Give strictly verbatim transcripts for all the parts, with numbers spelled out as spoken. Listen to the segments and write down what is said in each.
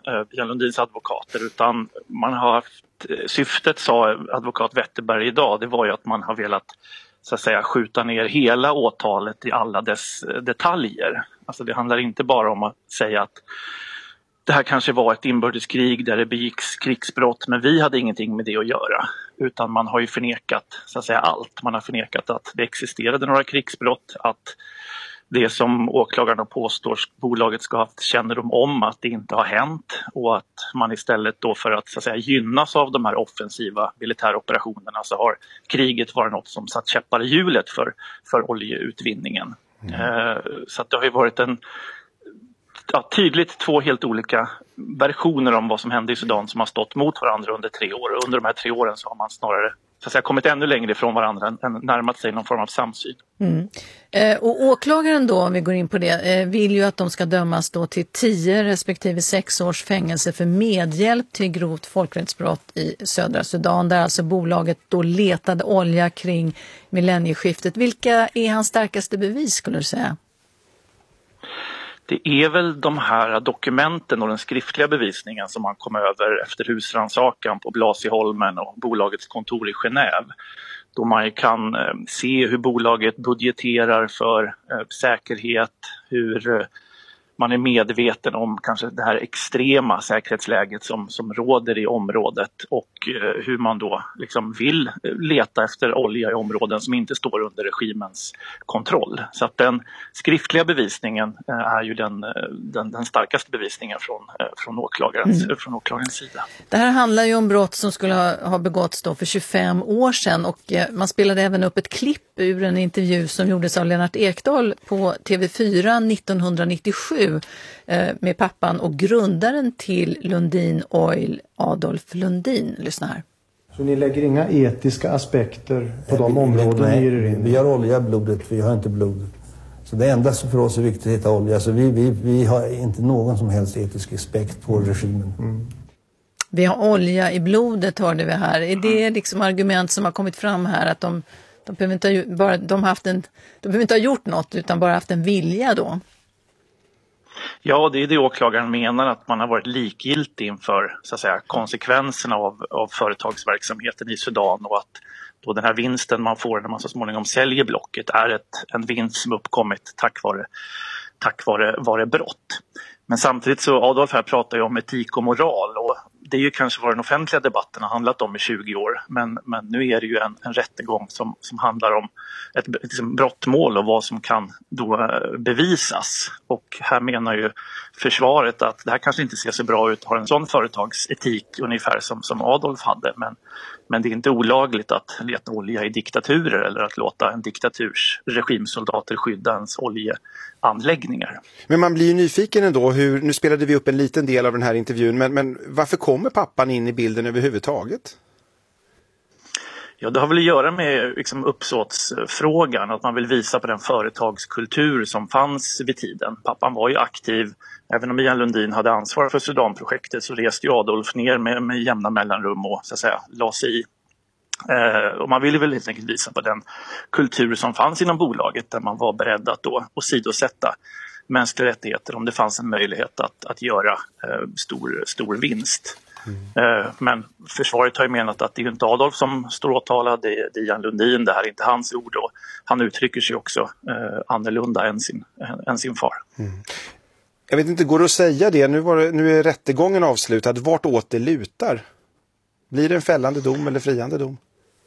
eh, Björn Lundins advokater, utan man har haft, syftet, sa advokat Wetterberg idag, det var ju att man har velat så att säga skjuta ner hela åtalet i alla dess detaljer. Alltså det handlar inte bara om att säga att det här kanske var ett inbördeskrig där det begicks krigsbrott, men vi hade ingenting med det att göra. Utan man har ju förnekat så att säga allt. Man har förnekat att det existerade några krigsbrott, att det som åklagarna påstår bolaget ska ha haft kännedom om att det inte har hänt, och att man istället då för att, så att säga, gynnas av de här offensiva militäroperationerna så har kriget varit något som satt käppar i hjulet för, för oljeutvinningen. Mm. Eh, så att det har ju varit en ja, tydligt två helt olika versioner om vad som hände i Sudan som har stått mot varandra under tre år. Och under de här tre åren så har man snarare så att säga, kommit ännu längre ifrån varandra än, än närmat sig någon form av samsyn. Mm. Eh, och åklagaren då, om vi går in på det, eh, vill ju att de ska dömas då till tio respektive sex års fängelse för medhjälp till grovt folkrättsbrott i södra Sudan, där alltså bolaget då letade olja kring millennieskiftet. Vilka är hans starkaste bevis, skulle du säga? Det är väl de här dokumenten och den skriftliga bevisningen som man kom över efter husrannsakan på Blasieholmen och bolagets kontor i Genève. Då man kan eh, se hur bolaget budgeterar för eh, säkerhet, hur eh, man är medveten om kanske det här extrema säkerhetsläget som, som råder i området, och eh, hur man då liksom vill leta efter olja i områden som inte står under regimens kontroll. Så att den skriftliga bevisningen eh, är ju den, den, den starkaste bevisningen från, eh, från, åklagarens, mm. från åklagarens sida. Det här handlar ju om brott som skulle ha, ha begåtts då för tjugofem år sedan, och eh, man spelade även upp ett klipp ur en intervju som gjordes av Lennart Ekdahl på T V fyra nittonhundranittiosju med pappan och grundaren till Lundin Oil, Adolf Lundin. Lyssna här. Så ni lägger inga etiska aspekter på de områden ni ger er in? Vi har olja i blodet, vi har inte blod. Så det enda som för oss är viktigt att hitta olja. Så vi, vi, vi har inte någon som helst etisk aspekt på regimen. Mm. Vi har olja i blodet, hörde vi här. Är det liksom argument som har kommit fram här, att de, de, behöver, inte ha, bara, de, har haft en, de behöver inte ha gjort något utan bara haft en vilja då? Ja, det är det åklagaren menar, att man har varit likgiltig inför så att säga, konsekvenserna av, av företagsverksamheten i Sudan, och att då den här vinsten man får när man så småningom säljer blocket är ett, en vinst som uppkommit tack vare, tack vare, vare brott. Men samtidigt så Adolf här pratar ju om etik och moral, och det är ju kanske vad den offentliga debatten har handlat om i tjugo år, men, men nu är det ju en, en rättegång som, som handlar om ett liksom, brottmål och vad som kan då bevisas. Och här menar ju försvaret att det här kanske inte ser så bra ut, har en sån företagsetik ungefär som, som Adolf hade, men, men det är inte olagligt att leta olja i diktaturer eller att låta en diktaturs regimsoldater skydda ens oljeanläggningar. Men man blir ju nyfiken ändå, hur, nu spelade vi upp en liten del av den här intervjun, men, men varför kommer pappan in i bilden överhuvudtaget? Ja, det har väl att göra med liksom, uppsåtsfrågan, att man vill visa på den företagskultur som fanns vid tiden. Pappan var ju aktiv, även om Ian Lundin hade ansvar för Sudanprojektet så reste ju Adolf ner med, med jämna mellanrum och så att säga la sig i. Eh, och man ville väl helt enkelt visa på den kultur som fanns inom bolaget, där man var beredd att då åsidosätta mänskliga rättigheter om det fanns en möjlighet att, att göra eh, stor, stor vinst. Mm. Eh, men försvaret har ju menat att det är inte Adolf som står åtalad, det är, det är Ian Lundin, det här är inte hans ord, och han uttrycker sig också eh, annorlunda än sin, än sin far. Mm. Jag vet inte, går det att säga det? Nu, var det, nu är rättegången avslutad. Vart åt det lutar? Blir det en fällande dom eller friande dom?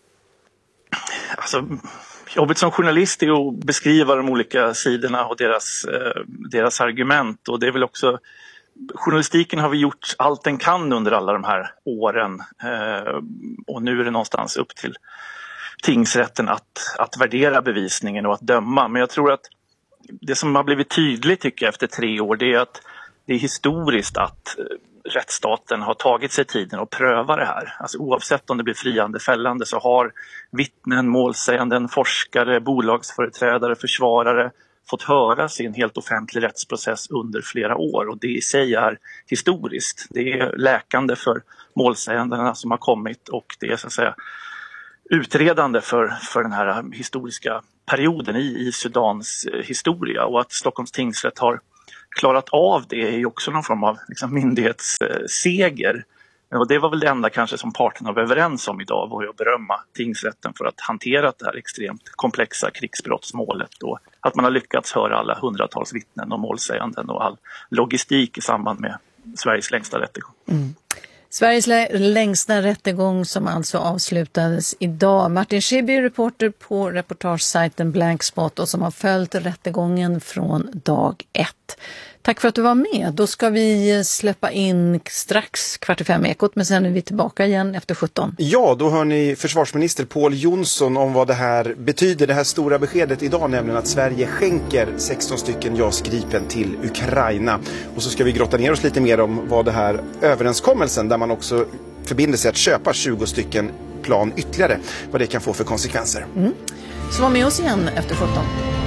Alltså, jobbet som journalist är att beskriva de olika sidorna och deras, eh, deras argument, och det är väl också journalistiken har vi gjort allt den kan under alla de här åren, eh, och nu är det någonstans upp till tingsrätten att, att värdera bevisningen och att döma. Men jag tror att det som har blivit tydligt tycker jag efter tre år, det är att det är historiskt att rättsstaten har tagit sig tiden att pröva det här. Alltså oavsett om det blir friande fällande så har vittnen, målsäganden, forskare, bolagsföreträdare, försvarare fått höras i en helt offentlig rättsprocess under flera år, och det i sig är historiskt. Det är läkande för målsägandena som har kommit, och det är så att säga utredande för, för den här historiska perioden i, i Sudans historia, och att Stockholms tingsrätt har klarat av det är ju också någon form av liksom, myndighetsseger. Och det var väl det enda kanske som parterna var överens om idag, var ju att berömma tingsrätten för att hantera det här extremt komplexa krigsbrottsmålet. Och att man har lyckats höra alla hundratals vittnen och målsäganden och all logistik i samband med Sveriges längsta rättegång. Mm. Sveriges längsta rättegång som alltså avslutades idag. Martin Schibbye, reporter på reportagesajten Blankspot och som har följt rättegången från dag ett. Tack för att du var med. Då ska vi släppa in strax kvart i fem ekot, men sen är vi tillbaka igen efter sjutton. Ja, då hör ni försvarsminister Pål Jonsson om vad det här betyder, det här stora beskedet idag, nämligen att Sverige skänker sexton stycken JAS Gripen till Ukraina. Och så ska vi grotta ner oss lite mer om vad det här överenskommelsen, där man också förbinder sig att köpa tjugo stycken plan ytterligare, vad det kan få för konsekvenser. Mm. Så var med oss igen efter sjutton.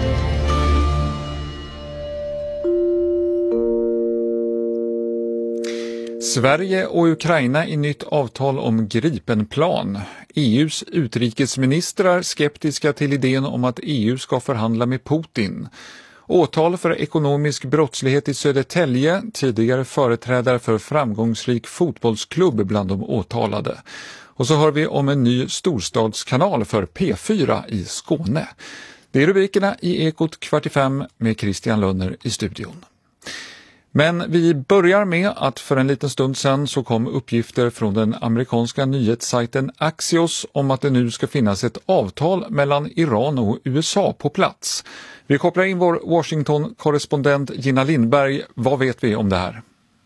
Sverige och Ukraina i nytt avtal om Gripenplan. E U:s utrikesministrar skeptiska till idén om att E U ska förhandla med Putin. Åtal för ekonomisk brottslighet i Södertälje, tidigare företrädare för framgångsrik fotbollsklubb bland de åtalade. Och så hör vi om en ny storstadskanal för P fyra i Skåne. Det är rubrikerna i Ekot kvart i fem med Christian Lönner i studion. Men vi börjar med att för en liten stund sedan så kom uppgifter från den amerikanska nyhetssajten Axios om att det nu ska finnas ett avtal mellan Iran och U S A på plats. Vi kopplar in vår Washington-korrespondent Gina Lindberg. Vad vet vi om det här?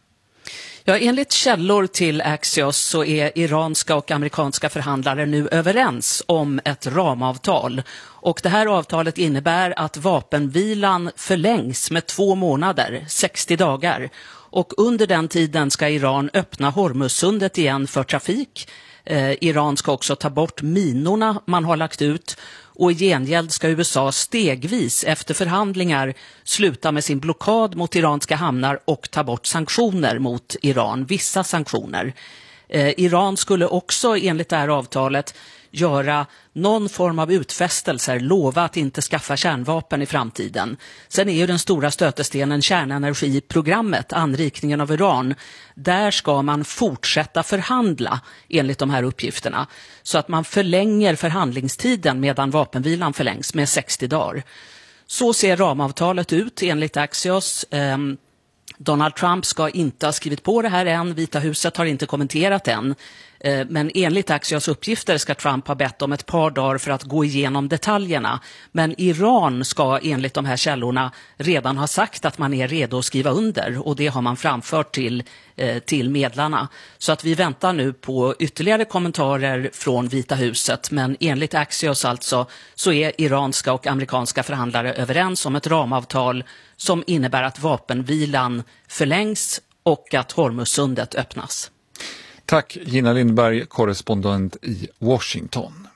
Ja, enligt källor till Axios så är iranska och amerikanska förhandlare nu överens om ett ramavtal. Och det här avtalet innebär att vapenvilan förlängs med två månader, sextio dagar. Och under den tiden ska Iran öppna Hormuzsundet igen för trafik. Eh, Iran ska också ta bort minorna man har lagt ut. Och i gengäld ska U S A stegvis efter förhandlingar sluta med sin blockad mot iranska hamnar och ta bort sanktioner mot Iran, vissa sanktioner. Eh, Iran skulle också enligt det här avtalet göra någon form av utfästelser, lova att inte skaffa kärnvapen i framtiden. Sen är ju den stora stötestenen kärnenergiprogrammet, anrikningen av uran. Där ska man fortsätta förhandla enligt de här uppgifterna. Så att man förlänger förhandlingstiden medan vapenvilan förlängs med sextio dagar. Så ser ramavtalet ut enligt Axios. Ehm, Donald Trump ska inte ha skrivit på det här än. Vita huset har inte kommenterat än. Men enligt Axios uppgifter ska Trump ha bett om ett par dagar för att gå igenom detaljerna. Men Iran ska enligt de här källorna redan ha sagt att man är redo att skriva under. Och det har man framfört till, till medlarna. Så att vi väntar nu på ytterligare kommentarer från Vita huset. Men enligt Axios alltså så är iranska och amerikanska förhandlare överens om ett ramavtal som innebär att vapenvilan förlängs och att Hormuzsundet öppnas. Tack Gina Lindberg, korrespondent i Washington.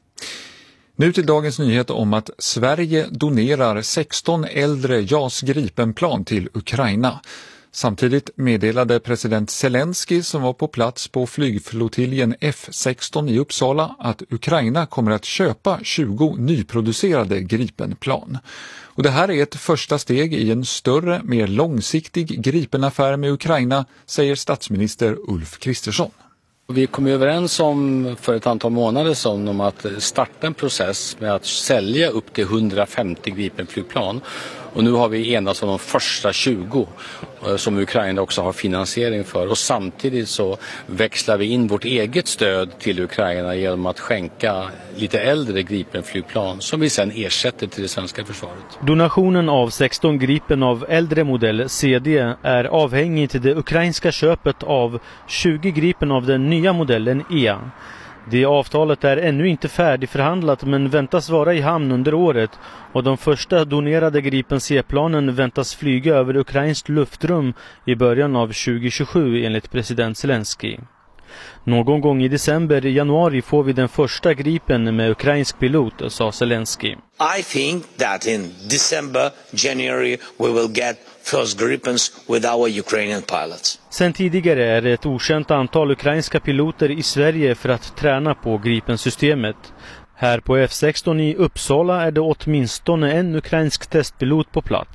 Nu till dagens nyhet om att Sverige donerar sexton äldre JAS Gripenplan till Ukraina. Samtidigt meddelade president Zelensky som var på plats på flygflottiljen F sexton i Uppsala att Ukraina kommer att köpa tjugo nyproducerade Gripenplan. Och det här är ett första steg i en större, mer långsiktig Gripenaffär med Ukraina, säger statsminister Ulf Kristersson. Vi kom överens om för ett antal månader sedan om att starta en process med att sälja upp till hundrafemtio Gripenflygplan. Och nu har vi enats om de första tjugo som Ukraina också har finansiering för. Och samtidigt så växlar vi in vårt eget stöd till Ukraina genom att skänka lite äldre Gripenflygplan som vi sedan ersätter till det svenska försvaret. Donationen av sexton Gripen av äldre modell C D är avhängig till det ukrainska köpet av tjugo Gripen av den nya modellen E. Det avtalet är ännu inte färdigförhandlat men väntas vara i hamn under året och de första donerade Gripen C-planen väntas flyga över ukrainskt luftrum i början av tjugo tjugosju enligt president Zelensky. Någon gång i december, januari får vi den första Gripen med ukrainsk pilot, sa Zelensky. I think that in December, January we will get first Gripens with our Ukrainian pilots. Sen tidigare är det ett okänt antal ukrainska piloter i Sverige för att träna på Gripen-systemet. Här på F sexton i Uppsala är det åtminstone en ukrainsk testpilot på plats.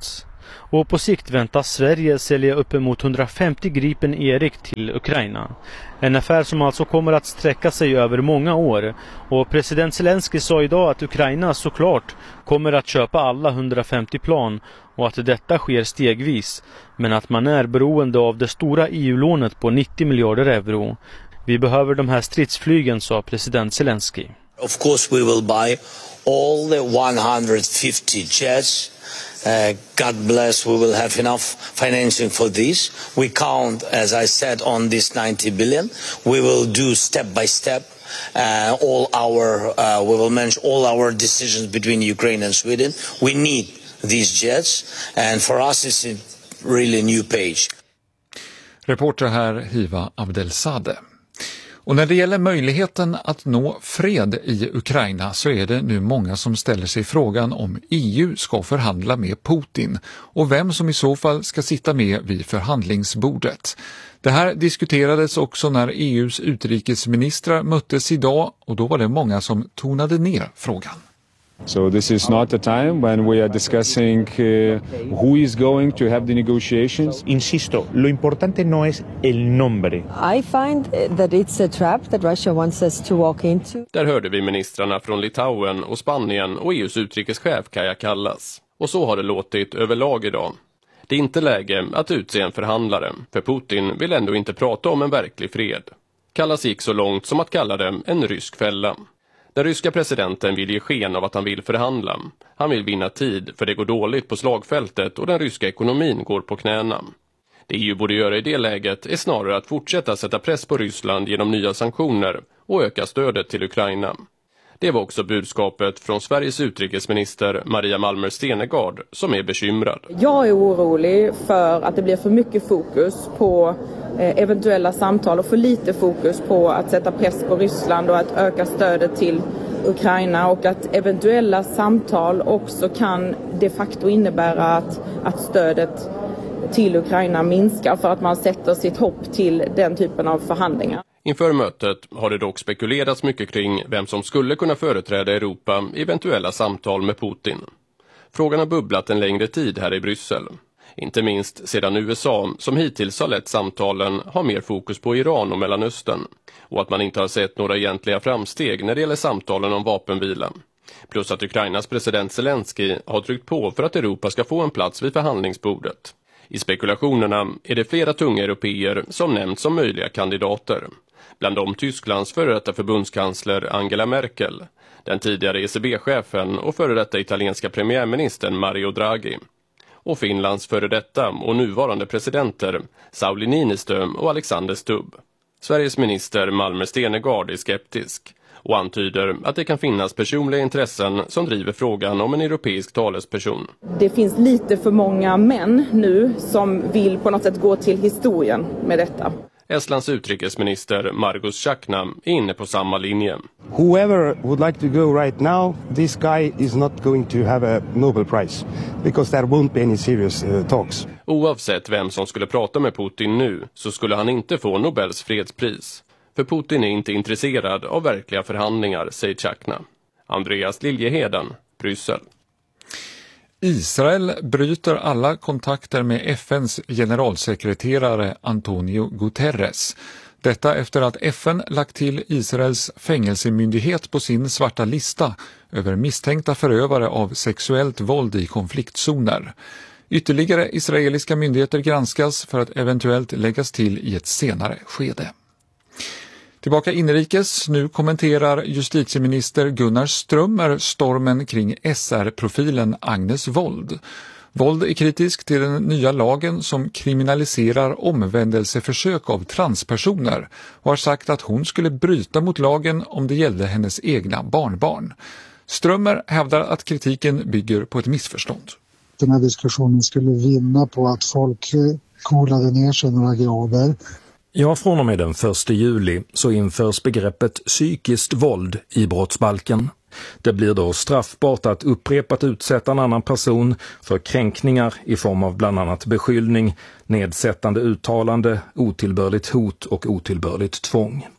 och på sikt väntas Sverige sälja uppemot hundrafemtio Gripen Erik till Ukraina. En affär som alltså kommer att sträcka sig över många år, och president Zelensky sa idag att Ukraina såklart kommer att köpa alla hundrafemtio plan och att detta sker stegvis, men att man är beroende av det stora E U-lånet på nittio miljarder euro. Vi behöver de här stridsflygen, sa president Zelensky. Of course we will buy all the one hundred fifty jets. Uh, God bless, we will have enough financing for this. We count, as I said, on this ninety billion. We will do step by step uh, all our, uh, we will manage all our decisions between Ukraine and Sweden. We need these jets, and for us it's a really new page. Reporter här Hiva Abdelsade. Och när det gäller möjligheten att nå fred i Ukraina så är det nu många som ställer sig frågan om E U ska förhandla med Putin och vem som i så fall ska sitta med vid förhandlingsbordet. Det här diskuterades också när E U:s utrikesministrar möttes idag, och då var det många som tonade ner frågan. So this is not a time when we are discussing uh, who is going to have the negotiations. Insisto, lo importante no es el nombre. I find that it's a trap that Russia wants us to walk into. Där hörde vi ministrarna från Litauen och Spanien och E U:s utrikeschef Kaja Kallas. Och så har det låtit överlag idag. Det är inte läge att utse en förhandlare, för Putin vill ändå inte prata om en verklig fred. Kallas gick så långt som att kalla det en rysk fälla. Den ryska presidenten vill ge sken av att han vill förhandla. Han vill vinna tid, för det går dåligt på slagfältet och den ryska ekonomin går på knäna. Det E U borde göra i det läget är snarare att fortsätta sätta press på Ryssland genom nya sanktioner och öka stödet till Ukraina. Det var också budskapet från Sveriges utrikesminister Maria Malmer Stenergard, som är bekymrad. Jag är orolig för att det blir för mycket fokus på eventuella samtal och för lite fokus på att sätta press på Ryssland och att öka stödet till Ukraina, och att eventuella samtal också kan de facto innebära att, att stödet till Ukraina minskar för att man sätter sitt hopp till den typen av förhandlingar. Inför mötet har det dock spekulerats mycket kring vem som skulle kunna företräda Europa i eventuella samtal med Putin. Frågan har bubblat en längre tid här i Bryssel. Inte minst sedan U S A, som hittills har lett samtalen, har mer fokus på Iran och Mellanöstern. Och att man inte har sett några egentliga framsteg när det gäller samtalen om vapenvila. Plus att Ukrainas president Zelensky har tryckt på för att Europa ska få en plats vid förhandlingsbordet. I spekulationerna är det flera tunga européer som nämnts som möjliga kandidater. Bland dem Tysklands före detta förbundskansler Angela Merkel, den tidigare E C B-chefen och före detta italienska premiärministern Mario Draghi, och Finlands före detta och nuvarande presidenter Sauli Niinistö och Alexander Stubb. Sveriges minister Malmer Stenergard är skeptisk och antyder att det kan finnas personliga intressen som driver frågan om en europeisk talesperson. Det finns lite för många män nu som vill på något sätt gå till historien med detta. Estlands utrikesminister Margus Chakna är inne på samma linje. Whoever would like to go right now, this guy is not going to have a Nobel Prize because there won't be any serious uh, talks. Oavsett vem som skulle prata med Putin nu så skulle han inte få Nobels fredspris. För Putin är inte intresserad av verkliga förhandlingar, säger Chakna. Andreas Liljeheden, Bryssel. Israel bryter alla kontakter med F N:s generalsekreterare Antonio Guterres. Detta efter att F N lagt till Israels fängelsemyndighet på sin svarta lista över misstänkta förövare av sexuellt våld i konfliktzoner. Ytterligare israeliska myndigheter granskas för att eventuellt läggas till i ett senare skede. Tillbaka inrikes, nu kommenterar justitieminister Gunnar Strömmer stormen kring S R-profilen Agnes Wold. Wold är kritisk till den nya lagen som kriminaliserar omvändelseförsök av transpersoner och har sagt att hon skulle bryta mot lagen om det gällde hennes egna barnbarn. Strömmer hävdar att kritiken bygger på ett missförstånd. Den här diskussionen skulle vinna på att folk coolade ner sig några grader. Ja, från och med den första juli så införs begreppet psykiskt våld i brottsbalken. Det blir då straffbart att upprepat utsätta en annan person för kränkningar i form av bland annat beskyllning, nedsättande uttalande, otillbörligt hot och otillbörligt tvång.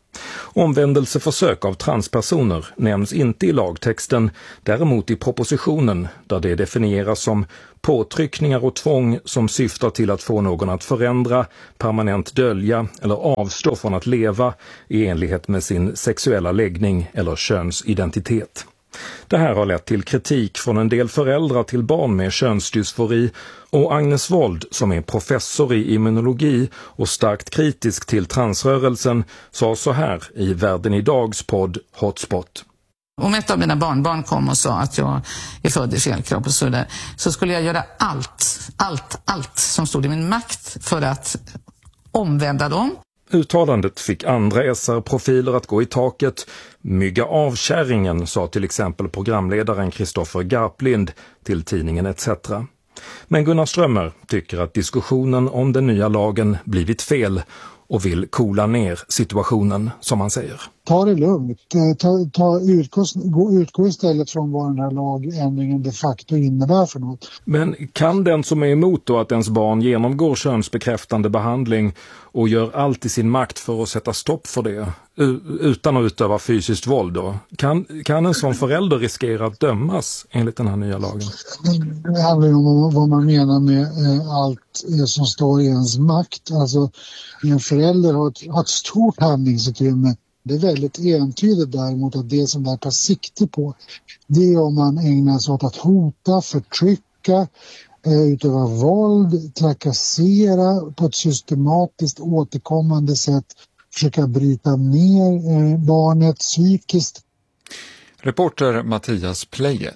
Omvändelseförsök av transpersoner nämns inte i lagtexten, däremot i propositionen där det definieras som påtryckningar och tvång som syftar till att få någon att förändra, permanent dölja eller avstå från att leva i enlighet med sin sexuella läggning eller könsidentitet. Det här har lett till kritik från en del föräldrar till barn med könsdysfori, och Agnes Wold, som är professor i immunologi och starkt kritisk till transrörelsen, sa så här i Världen idags podd Hotspot. Om ett av mina barnbarn kom och sa att jag är född i fel kropp och så där, så skulle jag göra allt, allt, allt som stod i min makt för att omvända dem. Uttalandet fick andra S R-profiler att gå i taket. Mygga av kärringen, sa till exempel programledaren Kristoffer Garplind till tidningen et cetera. Men Gunnar Strömmer tycker att diskussionen om den nya lagen blivit fel och vill coola ner situationen, som han säger. Ta det lugnt. Ta, ta, utgå, gå, utgå istället från vad den här lagändringen de facto innebär för något. Men kan den som är emot då att ens barn genomgår könsbekräftande behandling och gör allt i sin makt för att sätta stopp för det, utan att utöva fysiskt våld då, kan, kan en sån förälder riskera att dömas enligt den här nya lagen? Det handlar ju om vad man menar med eh, allt som står i ens makt. Alltså, en förälder har ett, har ett stort handlingsutrymme. Det är väldigt entydigt däremot att det som det tar sikte på, det är om man ägnar sig åt att hota, förtrycka, eh, utöva våld, trakassera på ett systematiskt återkommande sätt, försöka bryta ner eh, barnet psykiskt. Reporter Mattias Pleijel.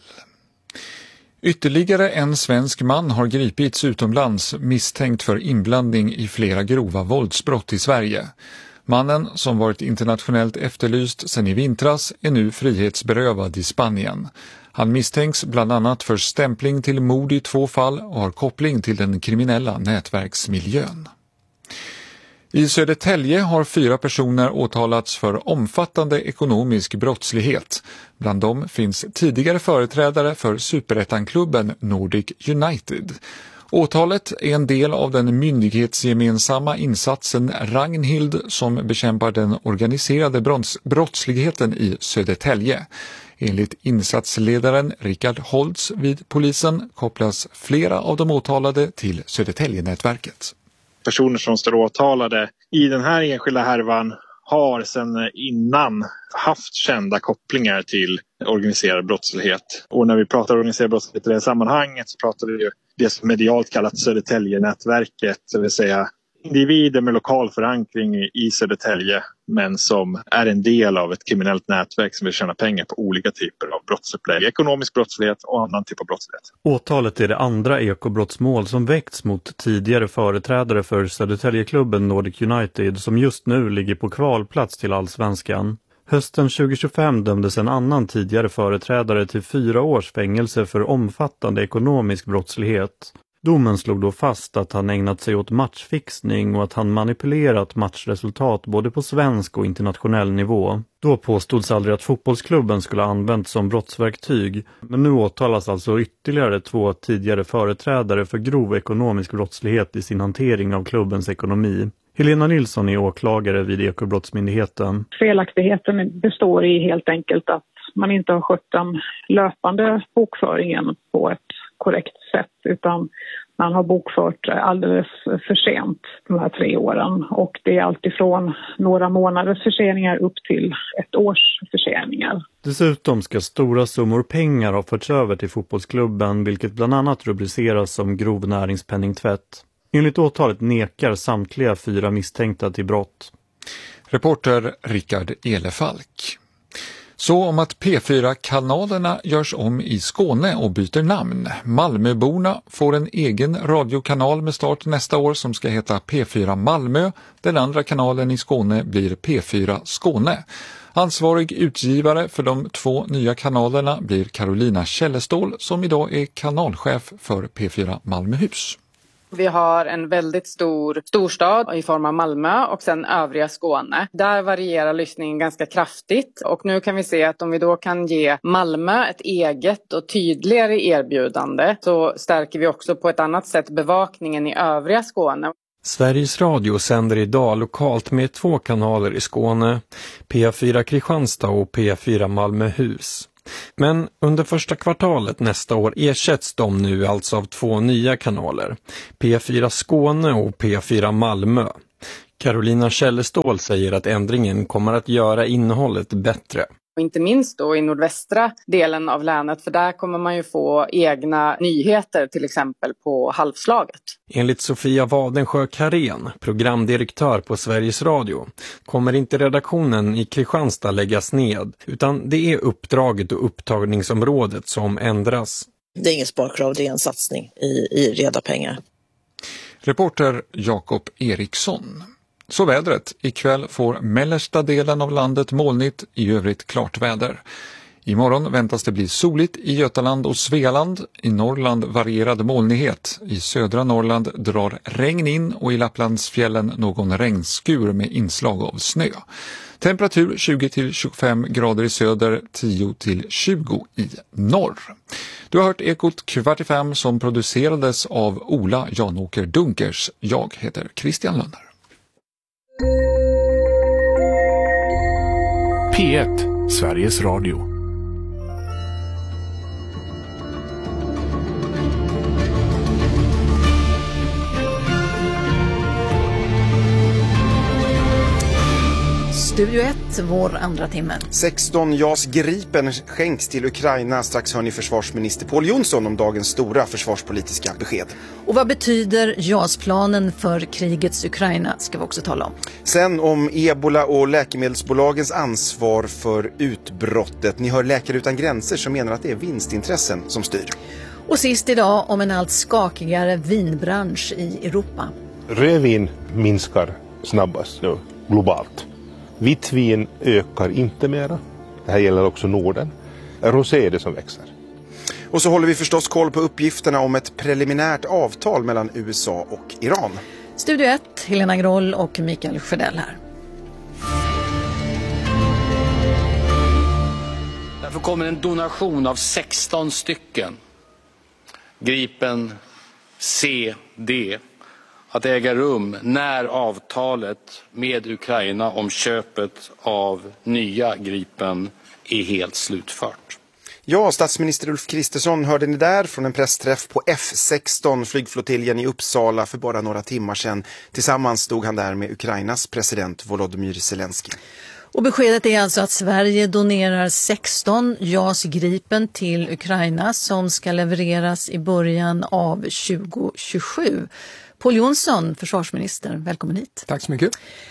Ytterligare en svensk man har gripits utomlands misstänkt för inblandning i flera grova våldsbrott i Sverige. Mannen, som varit internationellt efterlyst sedan i vintras, är nu frihetsberövad i Spanien. Han misstänks bland annat för stämpling till mord i två fall och har koppling till den kriminella nätverksmiljön. I Södertälje har fyra personer åtalats för omfattande ekonomisk brottslighet. Bland dem finns tidigare företrädare för superettanklubben Nordic United. Åtalet är en del av den myndighetsgemensamma insatsen Ragnhild som bekämpar den organiserade brottsligheten i Södertälje. Enligt insatsledaren Richard Holtz vid polisen kopplas flera av de åtalade till Södertälje-nätverket. Personer som står åtalade i den här enskilda härvan har sedan innan haft kända kopplingar till organiserad brottslighet. Och när vi pratar organiserad brottslighet i det här sammanhanget så pratar vi ju det som medialt kallat Södertälje-nätverket, det vill säga individer med lokal förankring i Södertälje men som är en del av ett kriminellt nätverk som vill tjäna pengar på olika typer av brottsupplägg, ekonomisk brottslighet och annan typ av brottslighet. Åtalet är det andra ekobrottsmål som väckts mot tidigare företrädare för Södertäljeklubben Nordic United som just nu ligger på kvalplats till Allsvenskan. Hösten tjugo tjugofem dömdes en annan tidigare företrädare till fyra års fängelse för omfattande ekonomisk brottslighet. Domen slog då fast att han ägnat sig åt matchfixning och att han manipulerat matchresultat både på svensk och internationell nivå. Då påstods aldrig att fotbollsklubben skulle ha använts som brottsverktyg, men nu åtalas alltså ytterligare två tidigare företrädare för grov ekonomisk brottslighet i sin hantering av klubbens ekonomi. Helena Nilsson är åklagare vid Ekobrottsmyndigheten. Felaktigheten består i helt enkelt att man inte har skött den löpande bokföringen på ett korrekt sätt utan man har bokfört alldeles för sent de här tre åren och det är alltifrån några månaders förseningar upp till ett års förseningar. Dessutom ska stora summor pengar ha förts över till fotbollsklubben vilket bland annat rubriceras som grov näringspenningtvätt. Enligt åtalet nekar samtliga fyra misstänkta till brott. Reporter Rickard Elefalk. Så om att P fyra-kanalerna görs om i Skåne och byter namn. Malmöborna får en egen radiokanal med start nästa år som ska heta P fyra Malmö. Den andra kanalen i Skåne blir P fyra Skåne. Ansvarig utgivare för de två nya kanalerna blir Carolina Källestål som idag är kanalchef för P fyra Malmöhus. Vi har en väldigt stor storstad i form av Malmö och sen övriga Skåne. Där varierar lyssningen ganska kraftigt och nu kan vi se att om vi då kan ge Malmö ett eget och tydligare erbjudande så stärker vi också på ett annat sätt bevakningen i övriga Skåne. Sveriges Radio sänder idag lokalt med två kanaler i Skåne, P fyra Kristianstad och P fyra Malmöhus. Men under första kvartalet nästa år ersätts de nu alltså av två nya kanaler, P fyra Skåne och P fyra Malmö. Carolina Källestål säger att ändringen kommer att göra innehållet bättre. Och inte minst då i nordvästra delen av länet, för där kommer man ju få egna nyheter, till exempel på halvslaget. Enligt Sofia Wadensjö-Karén, programdirektör på Sveriges Radio, kommer inte redaktionen i Kristianstad läggas ned, utan det är uppdraget och upptagningsområdet som ändras. Det är ingen sparkrav, det är en satsning i, i reda pengar. Reporter Jakob Eriksson. Så vädret. Ikväll får mellersta delen av landet molnigt, i övrigt klart väder. Imorgon väntas det bli soligt i Götaland och Svealand. I Norrland varierad molnighet. I södra Norrland drar regn in och i Lapplandsfjällen någon regnskur med inslag av snö. Temperatur tjugo till tjugofem grader i söder, tio till tjugo i norr. Du har hört Ekot kvart i fem som producerades av Ola Janåker Dunkers. Jag heter Christian Lönner. P ett, Sveriges Radio. Studio ett, vår andra timme. sexton JAS Gripen skänks till Ukraina. Strax hör ni försvarsminister Pål Jonsson om dagens stora försvarspolitiska besked. Och vad betyder JAS-planen för krigets Ukraina ska vi också tala om. Sen om ebola och läkemedelsbolagens ansvar för utbrottet. Ni hör Läkare utan gränser som menar att det är vinstintressen som styr. Och sist idag om en allt skakigare vinbransch i Europa. Rödvin minskar snabbast nu globalt. Vitt vin ökar inte mera. Det här gäller också Norden. Rosé är det som växer. Och så håller vi förstås koll på uppgifterna om ett preliminärt avtal mellan U S A och Iran. Studio ett, Helena Groll och Mikael Sjödell här. Därför kommer en donation av sexton stycken Gripen C D att äga rum när avtalet med Ukraina om köpet av nya Gripen är helt slutfört. Ja, statsminister Ulf Kristersson hörde ni där från en pressträff på F sexton, flygflottiljen i Uppsala för bara några timmar sedan. Tillsammans stod han där med Ukrainas president Volodymyr Zelensky. Och beskedet är alltså att Sverige donerar sexton JAS Gripen till Ukraina som ska levereras i början av tjugo tjugosju. Pål Jonsson, försvarsminister, välkommen hit. Tack så mycket.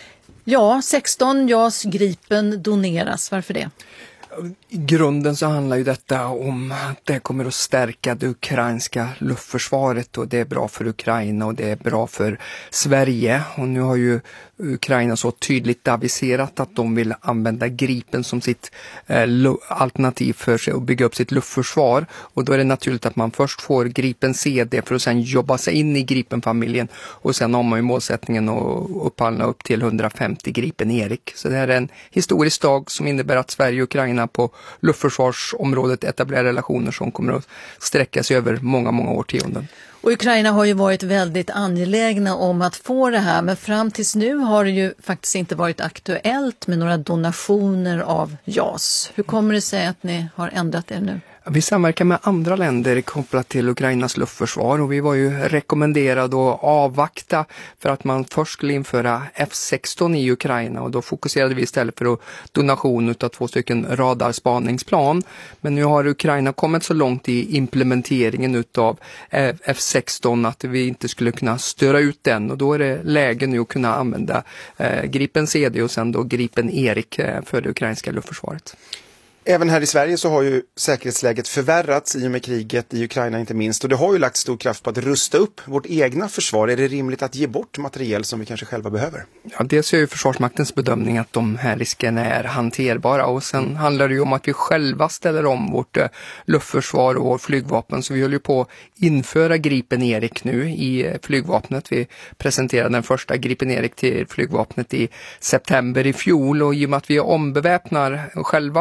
Ja, sexton JAS Gripen doneras. Varför det? I grunden så handlar ju detta om att det kommer att stärka det ukrainska luftförsvaret och det är bra för Ukraina och det är bra för Sverige. Och nu har ju Ukraina så tydligt aviserat att de vill använda Gripen som sitt eh, alternativ för sig och bygga upp sitt luftförsvar. Och då är det naturligt att man först får Gripen C D för att sen jobba sig in i Gripen-familjen. Och sen har man ju målsättningen att upphandla upp till hundrafemtio Gripen Erik. Så det här är en historisk dag som innebär att Sverige och Ukraina på luftförsvarsområdet etablerar relationer som kommer att sträcka sig över många, många årtionden. Och Ukraina har ju varit väldigt angelägna om att få det här, men fram tills nu har det ju faktiskt inte varit aktuellt med några donationer av JAS. Hur kommer det sig att ni har ändrat er nu? Vi samverkar med andra länder kopplat till Ukrainas luftförsvar och vi var ju rekommenderade att avvakta för att man först skulle införa F sexton i Ukraina och då fokuserade vi istället för donation av två stycken radarspaningsplan. Men nu har Ukraina kommit så långt i implementeringen utav F sexton att vi inte skulle kunna störa ut den och då är det läge nu att kunna använda Gripen C D och sen då Gripen Erik för det ukrainska luftförsvaret. Även här i Sverige så har ju säkerhetsläget förvärrats i och med kriget i Ukraina inte minst. Och det har ju lagt stor kraft på att rusta upp vårt egna försvar. Är det rimligt att ge bort materiel som vi kanske själva behöver? Ja, dels är ju Försvarsmaktens bedömning att de här riskerna är hanterbara. Och sen mm. handlar det ju om att vi själva ställer om vårt uh, luftförsvar och vår flygvapen. Så vi håller ju på att införa Gripen Erik nu i uh, flygvapnet. Vi presenterade den första Gripen Erik till flygvapnet i september i fjol. Och i och med att vi ombeväpnar själva från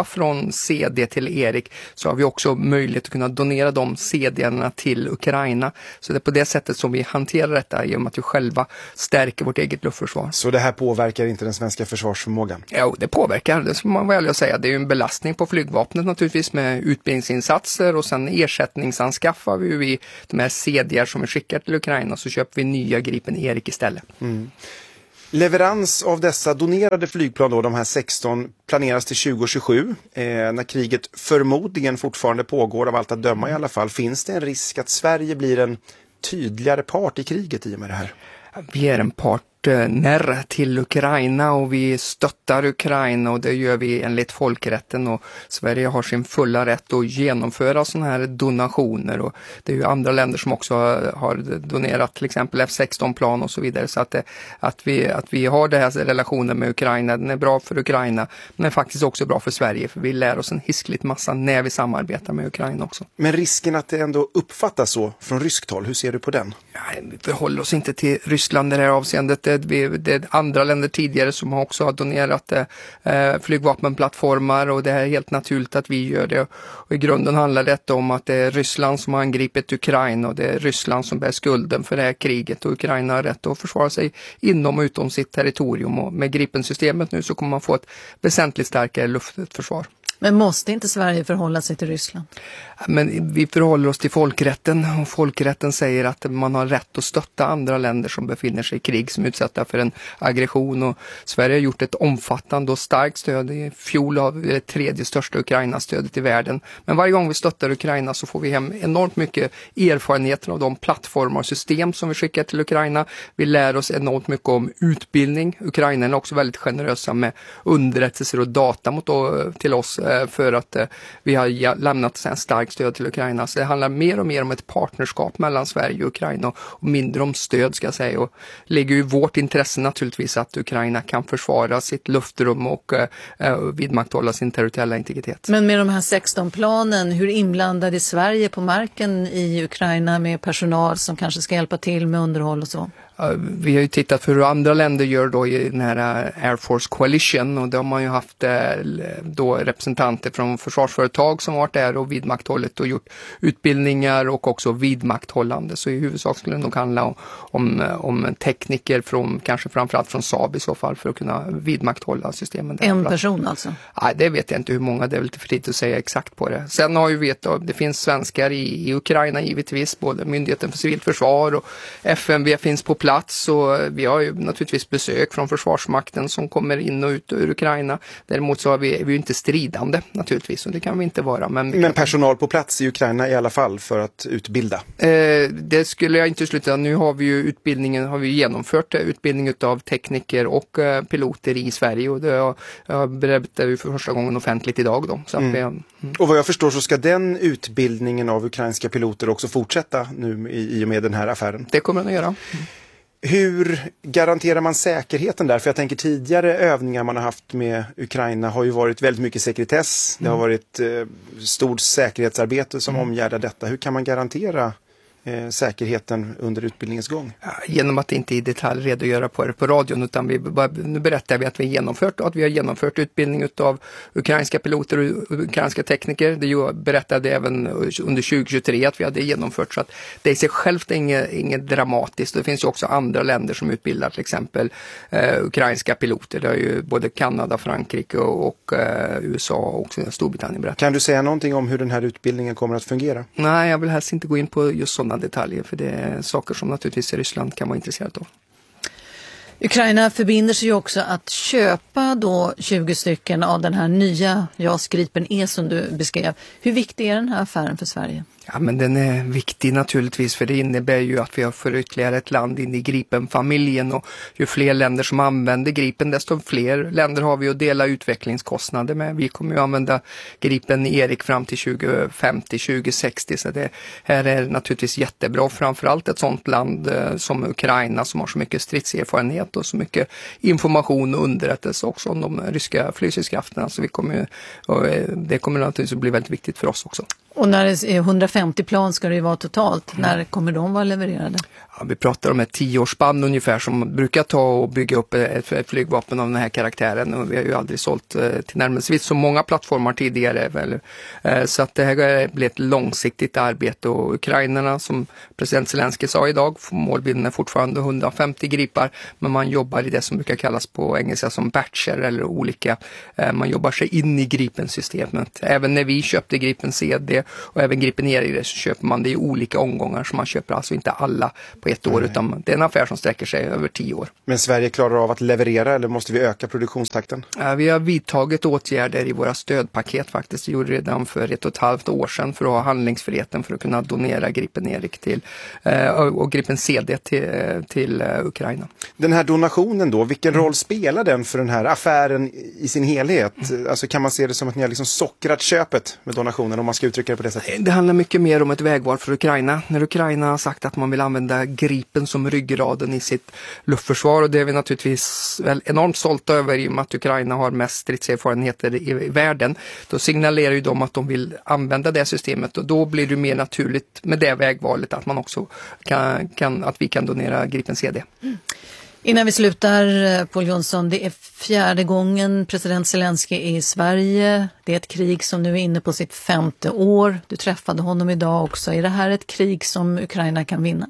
sexton C D till Erik, så har vi också möjlighet att kunna donera de C D-erna till Ukraina. Så det är på det sättet som vi hanterar detta, genom att vi själva stärker vårt eget luftförsvar. Så det här påverkar inte den svenska försvarsförmågan? Ja, det påverkar, det ska man väl säga. Det är ju en belastning på flygvapnet naturligtvis med utbildningsinsatser, och sen ersättningsanskaffar vi, vi de här C D-er som vi skickar till Ukraina, så köper vi nya Gripen Erik istället. Mm. Leverans av dessa donerade flygplan, då, de här sexton, planeras till tjugo tjugosju. Eh, när kriget förmodligen fortfarande pågår, av allt att döma i alla fall. Finns det en risk att Sverige blir en tydligare part i kriget i och med det här? Vi är en partner till Ukraina och vi stöttar Ukraina, och det gör vi enligt folkrätten, och Sverige har sin fulla rätt att genomföra sådana här donationer, och det är ju andra länder som också har donerat till exempel F sexton-plan och så vidare, så att, det, att, vi, att vi har den här relationen med Ukraina, den är bra för Ukraina, men är faktiskt också bra för Sverige, för vi lär oss en hiskligt massa när vi samarbetar med Ukraina också. Men risken att det ändå uppfattas så från ryskt håll, hur ser du på den? Ja, vi förhåller oss inte till Ryssland i det här avseendet. Det är, det är andra länder tidigare som också har donerat eh, flygvapenplattformar, och det är helt naturligt att vi gör det. Och i grunden handlar det om att det är Ryssland som har angripit Ukraina, och det är Ryssland som bär skulden för det här kriget, och Ukraina har rätt att försvara sig inom och utom sitt territorium, och med Gripen-systemet nu så kommer man få ett väsentligt starkare luftförsvar. Men måste inte Sverige förhålla sig till Ryssland? Men vi förhåller oss till folkrätten, och folkrätten säger att man har rätt att stötta andra länder som befinner sig i krig, som är utsatta för en aggression, och Sverige har gjort ett omfattande och starkt stöd. I fjol har vi det tredje största Ukraina-stödet i världen. Men varje gång vi stöttar Ukraina så får vi hem enormt mycket erfarenheter av de plattformar och system som vi skickar till Ukraina. Vi lär oss enormt mycket om utbildning. Ukraina är också väldigt generösa med underrättelser och data mot då, till oss, för att vi har lämnat en stark stöd till Ukraina. Så det handlar mer och mer om ett partnerskap mellan Sverige och Ukraina, och mindre om stöd, ska jag säga. Och ligger ju vårt intresse naturligtvis att Ukraina kan försvara sitt luftrum och eh, vidmakthålla sin territoriella integritet. Men med de här sexton-planen, hur inblandade är Sverige på marken i Ukraina med personal som kanske ska hjälpa till med underhåll och så? Vi har ju tittat för hur andra länder gör då i den här Air Force Coalition, och då har man ju haft då representanter från försvarsföretag som varit där och vidmakthållet och gjort utbildningar och också vidmakthållande. Så i huvudsak skulle det nog handla om, om, om tekniker från, kanske framförallt från Saab i så fall, för att kunna vidmakthålla systemen. Där. En person alltså? Nej, det vet jag inte hur många, det är väl lite för tidigt att säga exakt på det. Sen har ju vet att det finns svenskar i, i Ukraina givetvis, både Myndigheten för civilt försvar och F M V finns på plats. Så vi har ju naturligtvis besök från Försvarsmakten som kommer in och ut ur Ukraina. Däremot så har vi, är vi ju inte stridande naturligtvis, och det kan vi inte vara. Men, men personal på plats i Ukraina i alla fall för att utbilda? Eh, det skulle jag inte sluta. Nu har vi ju utbildningen, har vi genomfört utbildning av tekniker och eh, piloter i Sverige, och det har jag berättat ju för första gången offentligt idag då. Så mm. vi, mm. Och vad jag förstår så ska den utbildningen av ukrainska piloter också fortsätta nu i, i och med den här affären? Det kommer den att göra. Mm. Hur garanterar man säkerheten där? För jag tänker tidigare övningar man har haft med Ukraina har ju varit väldigt mycket sekretess. Mm. Det har varit eh, stort säkerhetsarbete som mm. omgärdar detta. Hur kan man garantera eh, säkerheten under utbildningens gång? Ja, genom att inte i detalj redogöra på det på radion, utan vi, nu berättar vi att vi har genomfört och att vi har genomfört utbildning av ukrainska piloter och ukrainska tekniker. Det berättade även under tjugo tjugotre att vi hade genomfört, så att det i sig självt är inget, inget dramatiskt. Det finns ju också andra länder som utbildar till exempel eh, ukrainska piloter. Det är ju både Kanada, Frankrike och, och eh, U S A och Storbritannien berättat. Kan du säga någonting om hur den här utbildningen kommer att fungera? Nej, jag vill helst inte gå in på just sådana detaljer, för det är saker som naturligtvis i Ryssland kan vara intresserat av. Ukraina förbinder sig ju också att köpa då tjugo stycken av den här nya JAS Gripen E som du beskrev. Hur viktig är den här affären för Sverige? Ja, men den är viktig naturligtvis, för det innebär ju att vi har för ytterligare ett land in i Gripen-familjen, och ju fler länder som använder Gripen, desto fler länder har vi att dela utvecklingskostnader med. Vi kommer ju använda Gripen Erik fram till tjugo femtio till tjugo sextio, så det här är naturligtvis jättebra. Framförallt ett sånt land eh, som Ukraina, som har så mycket stridserfarenhet och så mycket information och underrättelse också om de ryska flygstridskrafterna, så vi kommer, och, eh, det kommer naturligtvis att bli väldigt viktigt för oss också. Och när det är hundrafemtio plan ska det ju vara totalt. Mm. När kommer de vara levererade? Ja, vi pratar om ett tioårsspann ungefär som brukar ta och bygga upp ett, ett flygvapen av den här karaktären. Och vi har ju aldrig sålt eh, till närmast så många plattformar tidigare. Väl? Eh, så att det här blir ett långsiktigt arbete. Och ukrainarna, som president Zelensky sa idag, målbilden är fortfarande hundrafemtio gripar. Men man jobbar i det som brukar kallas på engelska som batcher eller olika. Eh, man jobbar sig in i Gripen-systemet. Även när vi köpte Gripen C D och även Gripen E R så köper man det i olika omgångar. Så man köper alltså inte alla på ett år, utan det är en affär som sträcker sig över tio år. Men Sverige klarar av att leverera, eller måste vi öka produktionstakten? Ja, vi har vidtagit åtgärder i våra stödpaket faktiskt. Det gjorde redan för ett och ett halvt år sedan för att ha handlingsfriheten för att kunna donera Gripen Erik till eh, och Gripen C D till, till uh, Ukraina. Den här donationen då, vilken roll spelar den för den här affären i sin helhet? Alltså kan man se det som att ni har liksom sockrat köpet med donationen, om man ska uttrycka det på det sättet? Det handlar mycket mer om ett vägval för Ukraina. När Ukraina har sagt att man vill använda Gripen som ryggraden i sitt luftförsvar, och det är vi naturligtvis väl enormt stolta över i och med att Ukraina har mest stridserfarenheter i, i världen. Då signalerar ju de att de vill använda det systemet, och då blir det mer naturligt med det vägvalet att man också kan, kan att vi kan donera Gripen C D. Mm. Innan vi slutar, Pål Jonsson, det är fjärde gången president Zelensky är i Sverige. Det är ett krig som nu är inne på sitt femte år. Du träffade honom idag också. Är det här ett krig som Ukraina kan vinna?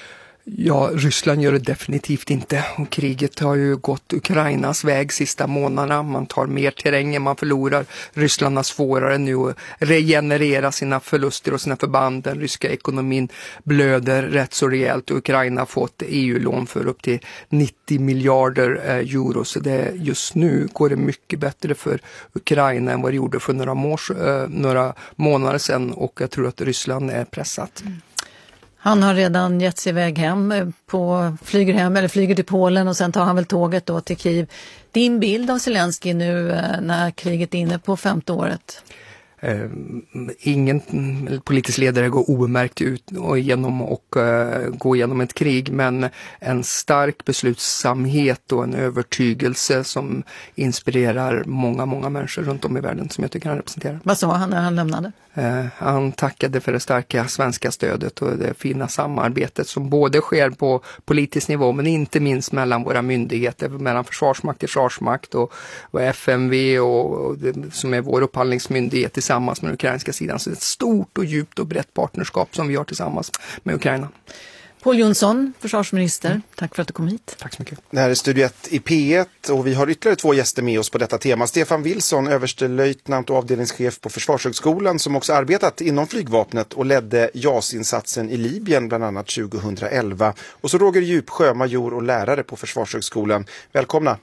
Ja, Ryssland gör det definitivt inte. Och kriget har ju gått Ukrainas väg sista månaderna. Man tar mer terräng än man förlorar. Ryssland har svårare nu att regenerera sina förluster och sina förband. Den ryska ekonomin blöder rätt så rejält. Ukraina har fått E U-lån för upp till nittio miljarder euro. Så det, just nu går det mycket bättre för Ukraina än vad det gjorde för några, mårs, några månader sedan. Och jag tror att Ryssland är pressat. Mm. Han har redan gett sig iväg hem, på, flyger hem eller flyger till Polen, och sen tar han väl tåget då till Kiev. Din bild av Zelensky nu när kriget är inne på femte året? Uh, ingen politisk ledare går obemärkt ut och genom och uh, gå igenom ett krig, men en stark beslutsamhet och en övertygelse som inspirerar många, många människor runt om i världen som jag tycker han representerar. Vad sa han när han lämnade? Uh, han tackade för det starka svenska stödet och det fina samarbetet som både sker på politisk nivå, men inte minst mellan våra myndigheter, mellan försvarsmakt och försvarsmakt och, och F M V och, och det, som är vår upphandlingsmyndighet tillsammans med den ukrainska sidan. Så det är ett stort och djupt och brett partnerskap som vi har tillsammans med Ukraina. Pål Jonsson, försvarsminister, mm. tack för att du kom hit. Tack så mycket. Det här är Studio ett i P ett och vi har ytterligare två gäster med oss på detta tema. Stefan Wilson, överstelöjtnant och avdelningschef på Försvarshögskolan, som också arbetat inom flygvapnet och ledde J A S-insatsen i Libyen bland annat tjugohundraelva. Och så Roger Djupsjö, major och lärare på Försvarshögskolan. Välkomna.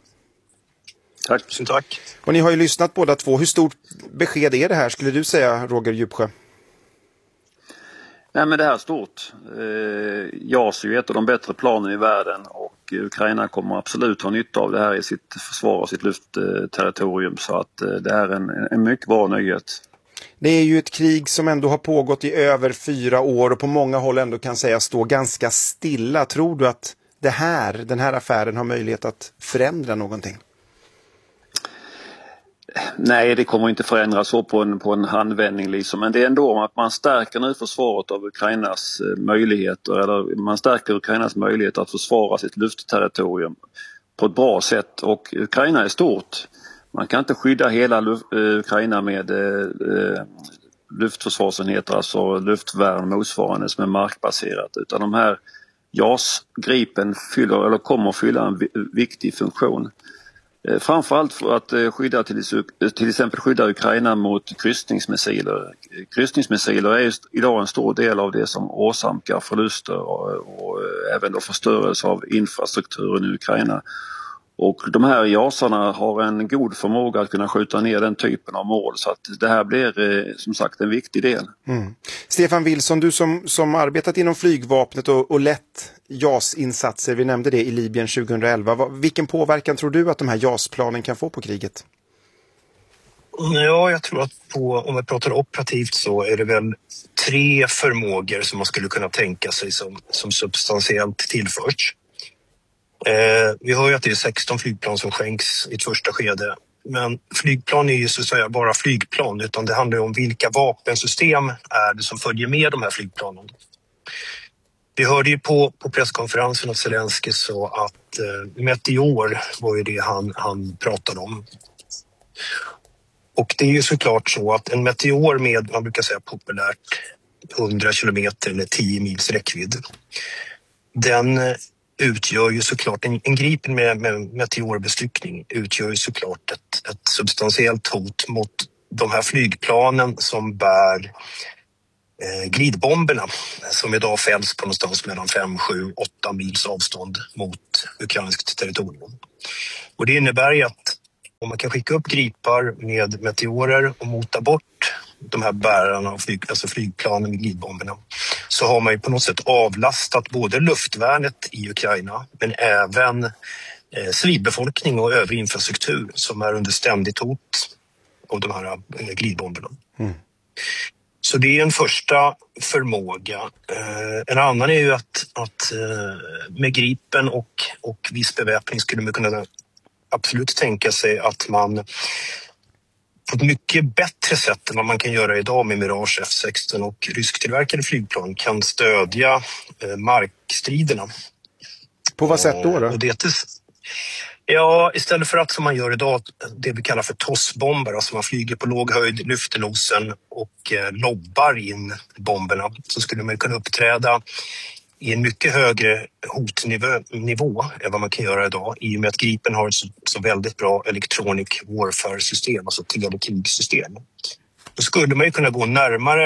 Tack. Tack. Och ni har ju lyssnat båda två. Hur stort besked är det här, skulle du säga, Roger Djupsjö? Nej, men det här är stort. Eh, J A S är ju ett av de bättre planen i världen, och Ukraina kommer absolut ha nytta av det här i sitt försvar och sitt luftterritorium, så att eh, det här är en, en mycket bra nyhet. Det är ju ett krig som ändå har pågått i över fyra år och på många håll ändå kan säga stå ganska stilla. Tror du att det här, den här affären har möjlighet att förändra någonting? Nej, det kommer inte förändras så på en, på en handvändning liksom. Men det är ändå att man stärker nu försvaret av Ukrainas möjligheter, eller man stärker Ukrainas möjlighet att försvara sitt luftterritorium på ett bra sätt. Och Ukraina är stort. Man kan inte skydda hela luft, uh, Ukraina med uh, luftförsvarsenheter, alltså luftvärn motsvarande som är markbaserat, utan de här J A S-gripen fyller, eller kommer att fylla en viktig funktion. Framförallt för att skydda till, till exempel skydda Ukraina mot kryssningsmissiler. Kryssningsmissiler är just idag en stor del av det som åsamkar förluster och, och även då förstörelse av infrastrukturen i Ukraina. Och de här jasarna har en god förmåga att kunna skjuta ner den typen av mål, så att det här blir som sagt en viktig del. Mm. Stefan Wilson, du som, som arbetat inom flygvapnet och, och lett J A S-insatser, vi nämnde det i Libyen tjugohundraelva. Vilken påverkan tror du att de här J A S-planen kan få på kriget? Ja, jag tror att på, om vi pratar operativt så är det väl tre förmågor som man skulle kunna tänka sig som, som substantiellt tillförts. Eh, vi hör ju att det är sexton flygplan som skänks i ett första skede. Men flygplan är ju så att säga bara flygplan, utan det handlar om vilka vapensystem är det som följer med de här flygplanen. Vi hörde ju på, på presskonferensen att Zelensky sa att eh, Meteor var ju det han, han pratade om. Och det är ju såklart så att en Meteor med, man brukar säga populärt, hundra kilometer eller tio mils räckvidd, den utgör ju såklart, en, en Gripen med, med meteorbestyckning utgör ju såklart ett, ett substantiellt hot mot de här flygplanen som bär eh, glidbomberna som idag fälls på någonstans mellan fem, sju, åtta mils avstånd mot ukrainskt territorium. Och det innebär ju att om man kan skicka upp Gripar med meteorer och mota bort de här bärarna av flyg, alltså flygplanen med glidbomberna, så har man ju på något sätt avlastat både luftvärnet i Ukraina men även eh, civilbefolkning och övrig infrastruktur som är under ständigt hot av de här eh, glidbomberna. Mm. Så det är en första förmåga. Eh, en annan är ju att, att eh, med Gripen och, och viss beväpning skulle man kunna absolut tänka sig att man på ett mycket bättre sätt än vad man kan göra idag med Mirage F sexton och rysktillverkade flygplan kan stödja eh, markstriderna. På vad sätt då? då? Och det är, ja, istället för att som man gör idag, det vi kallar för T O S-bomber, alltså man flyger på låg höjd, lyfter nosen och eh, lobbar in bomberna, så skulle man kunna uppträda i en mycket högre hotnivå nivå än vad man kan göra idag, i och med att Gripen har ett så, så väldigt bra electronic warfare-system, alltså telekrigsystem. Då skulle man ju kunna gå närmare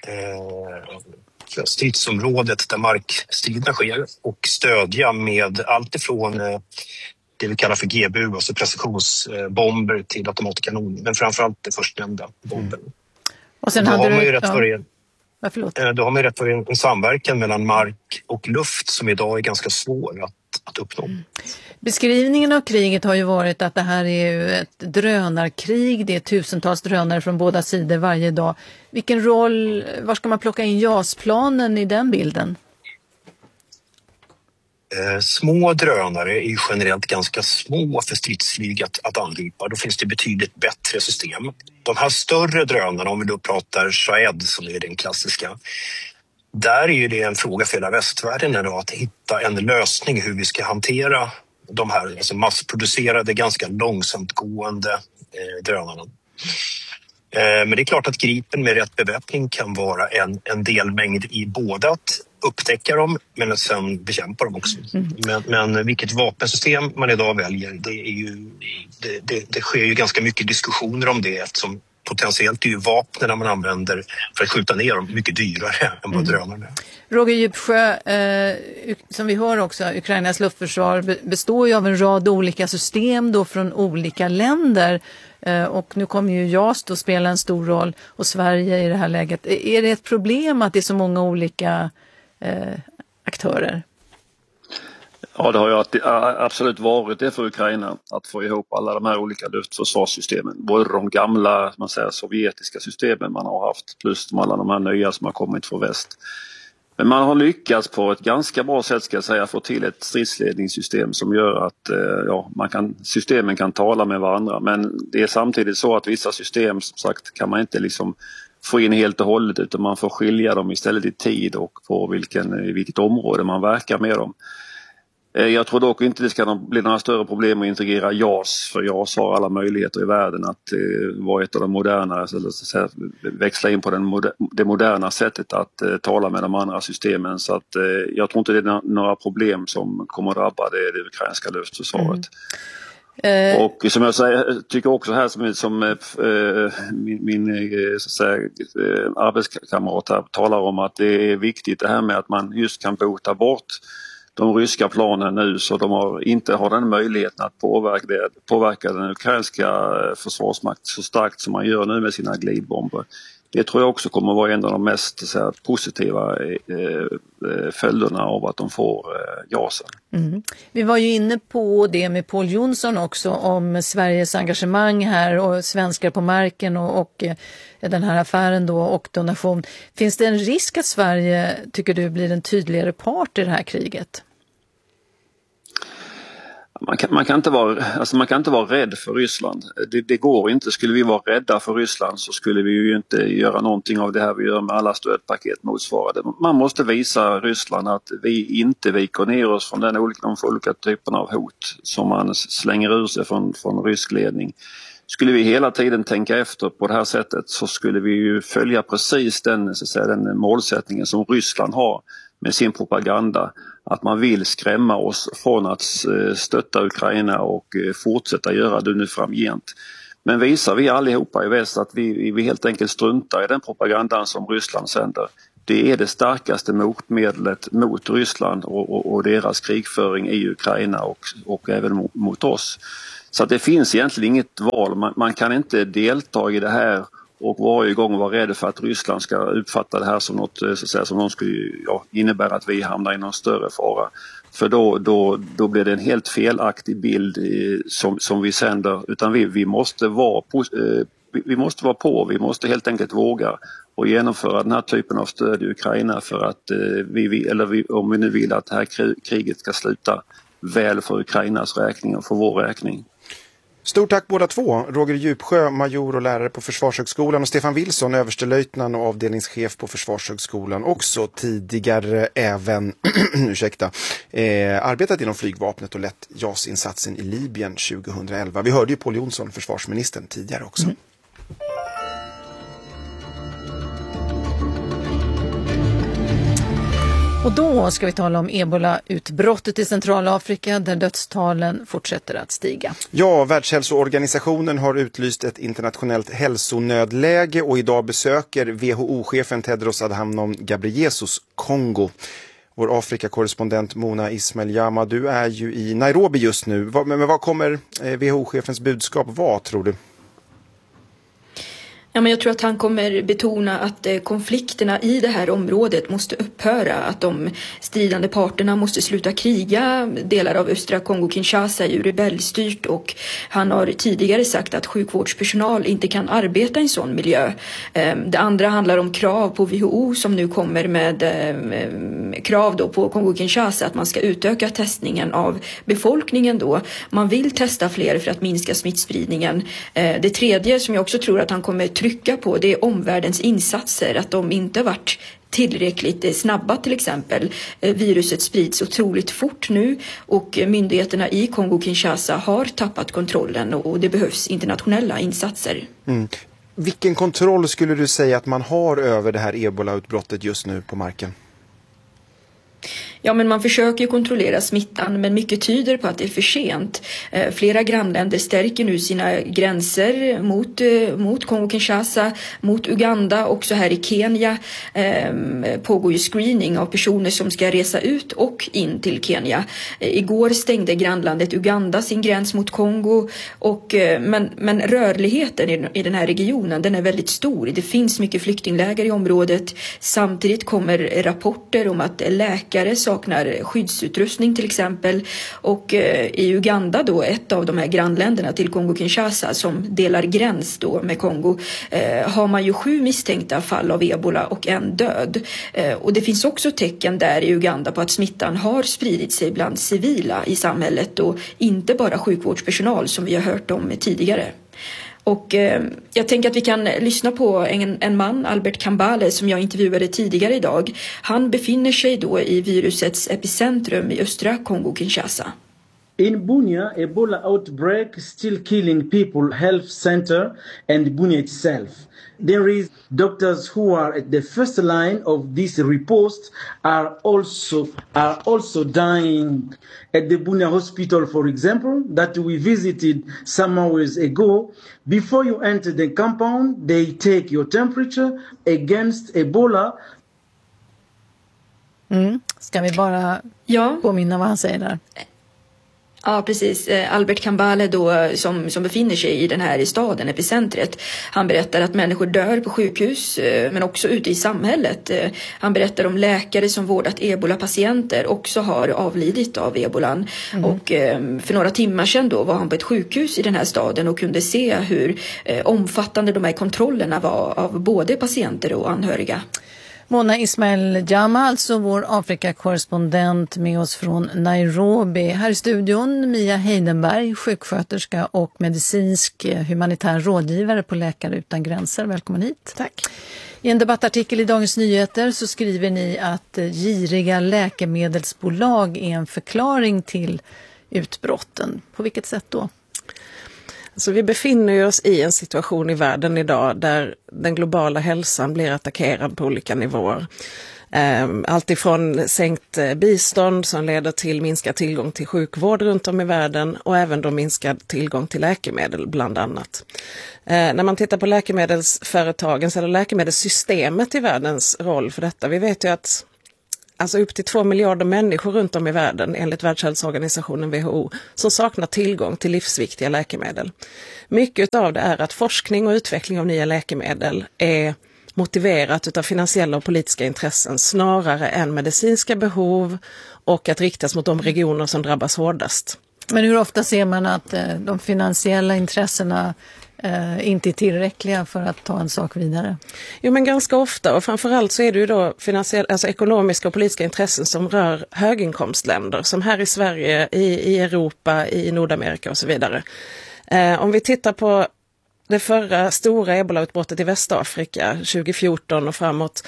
eh, stridsområdet där markstriderna sker och stödja med allt ifrån eh, det vi kallar för G B U, alltså precisionsbomber till automatkanoner, men framförallt det förstnämnda bomber. Mm. Och sen då hade har man du, ju rätt ja. för det. Ja, förlåt. Då har man rätt för en, en samverkan mellan mark och luft som idag är ganska svår att, att uppnå. Mm. Beskrivningen av kriget har ju varit att det här är ju ett drönarkrig. Det är tusentals drönare från båda sidor varje dag. Vilken roll, var ska man plocka in JAS-planen i den bilden? Eh, små drönare är ju generellt ganska små för stridsflyg att, att angripa. Då finns det betydligt bättre system. De här större drönarna, om vi då pratar Shahed som är den klassiska, där är ju det en fråga för hela västvärlden idag att hitta en lösning hur vi ska hantera de här alltså massproducerade, ganska långsamt gående eh, drönarna. Eh, men det är klart att Gripen med rätt beväpning kan vara en, en delmängd i både att upptäcka dem men att sen bekämpa dem också. Mm. Men, men vilket vapensystem man idag väljer, det, är ju, det, det, det sker ju ganska mycket diskussioner om det, eftersom potentiellt är ju vapnen man använder för att skjuta ner dem mycket dyrare än vad mm. drönarna är. Roger Djupsjö, eh, som vi hör också, Ukrainas luftförsvar består ju av en rad olika system då från olika länder. Eh, och nu kommer ju JAS då spela en stor roll och Sverige i det här läget. Är det ett problem att det är så många olika eh, aktörer? Ja, det har ju absolut varit det för Ukraina att få ihop alla de här olika luftförsvarssystemen. Både de gamla man säger, sovjetiska systemen man har haft plus de alla de här nya som har kommit från väst. Men man har lyckats på ett ganska bra sätt ska jag säga få till ett stridsledningssystem som gör att ja, man kan, systemen kan tala med varandra. Men det är samtidigt så att vissa system som sagt kan man inte liksom få in helt och hållet utan man får skilja dem istället i tid och på vilken, i vilket område man verkar med dem. Jag tror dock inte det ska bli några större problem att integrera JAS, för JAS har alla möjligheter i världen att eh, vara ett av de moderna, eller så säga, växla in på den moder, det moderna sättet att eh, tala med de andra systemen. Så att eh, jag tror inte det är några problem som kommer att drabba det, det ukrainska luftförsvaret. Mm. Eh. Och som jag säger, tycker också här som, som eh, min, min så att säga, eh, arbetskamrat här talar om att det är viktigt det här med att man just kan bota bort de ryska planen nu så de har, inte har den möjligheten att påverka, det, påverka den ukrainska försvarsmakten så starkt som man gör nu med sina glidbomber. Det tror jag också kommer att vara en av de mest så här, positiva eh, följderna av att de får eh, JASen. Mm. Vi var ju inne på det med Pål Jonsson också om Sveriges engagemang här och svenskar på marken och, och eh, den här affären då och donation. Finns det en risk att Sverige, tycker du, blir en tydligare part i det här kriget? Man kan, man, kan inte vara, alltså man kan inte vara rädd för Ryssland. Det, det går inte. Skulle vi vara rädda för Ryssland så skulle vi ju inte göra någonting av det här vi gör med alla stödpaket motsvarande. Man måste visa Ryssland att vi inte viker ner oss från den olika, de olika typerna av hot som man slänger ur sig från, från rysk ledning. Skulle vi hela tiden tänka efter på det här sättet så skulle vi ju följa precis den, så att säga, den målsättningen som Ryssland har med sin propaganda. Att man vill skrämma oss från att stötta Ukraina och fortsätta göra det nu framgent. Men visar vi allihopa i väst att vi, vi helt enkelt struntar i den propagandan som Ryssland sänder. Det är det starkaste motmedlet mot Ryssland och, och, och deras krigföring i Ukraina och, och även mot, mot oss. Så att det finns egentligen inget val. Man, man kan inte delta i det här och varje gång vara rädd för att Ryssland ska uppfatta det här som något, så att säga, som någon skulle, ja, innebära att vi hamnar i någon större fara. För då, då, då blir det en helt felaktig bild i, som, som vi sänder. Utan vi, vi, måste vara på, eh, vi måste vara på, vi måste helt enkelt våga och genomföra den här typen av stöd i Ukraina för att eh, vi, eller vi, om vi nu vill att det här kriget ska sluta väl för Ukrainas räkning och för vår räkning. Stort tack båda två. Roger Djupsjö, major och lärare på Försvarshögskolan, och Stefan Wilson, överstelöjtnant och avdelningschef på Försvarshögskolan, också tidigare även ursäkta, eh, arbetat inom flygvapnet och lett J A S-insatsen i Libyen tjugohundraelva. Vi hörde ju Pål Jonsson, försvarsministern, tidigare också. Mm. Och då ska vi tala om ebola-utbrottet i Centralafrika där dödstalen fortsätter att stiga. Ja, Världshälsoorganisationen har utlyst ett internationellt hälsonödläge och idag besöker W H O-chefen Tedros Adhanom Ghebreyesus Kongo. Vår Afrika-korrespondent Mona Ismail-Jama, du är ju i Nairobi just nu. Men vad kommer W H O-chefens budskap vara, tror du? Ja, men jag tror att han kommer betona att eh, konflikterna i det här området måste upphöra, att de stridande parterna måste sluta kriga. Delar av östra Kongo-Kinshasa är ju rebellstyrt och han har tidigare sagt att sjukvårdspersonal inte kan arbeta i en sån miljö. Eh, det andra handlar om krav på W H O som nu kommer med eh, krav då på Kongo-Kinshasa att man ska utöka testningen av befolkningen då. Man vill testa fler för att minska smittspridningen. Eh, det tredje som jag också tror att han kommer trycka på, det är omvärldens insatser, att de inte varit tillräckligt snabba till exempel. Viruset sprids otroligt fort nu och myndigheterna i Kongo-Kinshasa har tappat kontrollen och det behövs internationella insatser. Mm. Vilken kontroll skulle du säga att man har över det här ebola-utbrottet just nu på marken? Ja, men man försöker kontrollera smittan, men mycket tyder på att det är för sent. Eh, flera grannländer stärker nu sina gränser mot, eh, mot Kongo-Kinshasa, mot Uganda. Också här i Kenya eh, pågår ju screening av personer som ska resa ut och in till Kenya. Eh, igår stängde grannlandet Uganda sin gräns mot Kongo. Och, eh, men, men rörligheten i, i den här regionen, den är väldigt stor. Det finns mycket flyktingläger i området. Samtidigt kommer rapporter om att läkare saknar skyddsutrustning till exempel, och eh, i Uganda då, ett av de här grannländerna till Kongo-Kinshasa som delar gräns då med Kongo, eh, har man ju sju misstänkta fall av ebola och en död. Eh, och det finns också tecken där i Uganda på att smittan har spridit sig bland civila i samhället och inte bara sjukvårdspersonal som vi har hört om tidigare. Och eh, jag tänker att vi kan lyssna på en, en man, Albert Kambale, som jag intervjuade tidigare idag. Han befinner sig då i virusets epicentrum i östra Kongo-Kinshasa. In Bunia, Ebola outbreak still killing people, health center and Bunia itself. There is doctors who are at the first line of this riposte are also are also dying. At the Bunia hospital, for example, that we visited some hours ago, before you enter the compound, they take your temperature against Ebola. Mm. Ska vi bara ja. påminna vad han säger där? Ja, precis. Albert Kambale då, som, som befinner sig i den här staden, epicentret. Han berättar att människor dör på sjukhus, men också ute i samhället. Han berättar om läkare som vårdat ebola-patienter också har avlidit av ebolan. Mm. Och för några timmar sedan då var han på ett sjukhus i den här staden och kunde se hur omfattande de här kontrollerna var av både patienter och anhöriga. Mona Ismail Jama, alltså vår Afrikakorrespondent med oss från Nairobi. Här i studion Mia Heidenberg, sjuksköterska och medicinsk humanitär rådgivare på Läkare utan gränser. Välkommen hit. Tack. I en debattartikel i Dagens Nyheter så skriver ni att giriga läkemedelsbolag är en förklaring till utbrotten. På vilket sätt då? Så vi befinner oss i en situation i världen idag där den globala hälsan blir attackerad på olika nivåer. Allt ifrån sänkt bistånd som leder till minskad tillgång till sjukvård runt om i världen och även då minskad tillgång till läkemedel bland annat. När man tittar på läkemedelsföretagens eller läkemedelssystemet i världens roll för detta, vi vet ju att alltså upp till två miljarder människor runt om i världen enligt Världshälsoorganisationen W H O som saknar tillgång till livsviktiga läkemedel. Mycket av det är att forskning och utveckling av nya läkemedel är motiverat av finansiella och politiska intressen snarare än medicinska behov och att riktas mot de regioner som drabbas hårdast. Men hur ofta ser man att eh, de finansiella intressena eh, inte är tillräckliga för att ta en sak vidare? Jo, men ganska ofta, och framförallt så är det ju då finansiella, alltså ekonomiska och politiska intressen som rör höginkomstländer som här i Sverige, i, i Europa, i Nordamerika och så vidare. Eh, om vi tittar på det förra stora ebolautbrottet i Västafrika tjugo fjorton och framåt,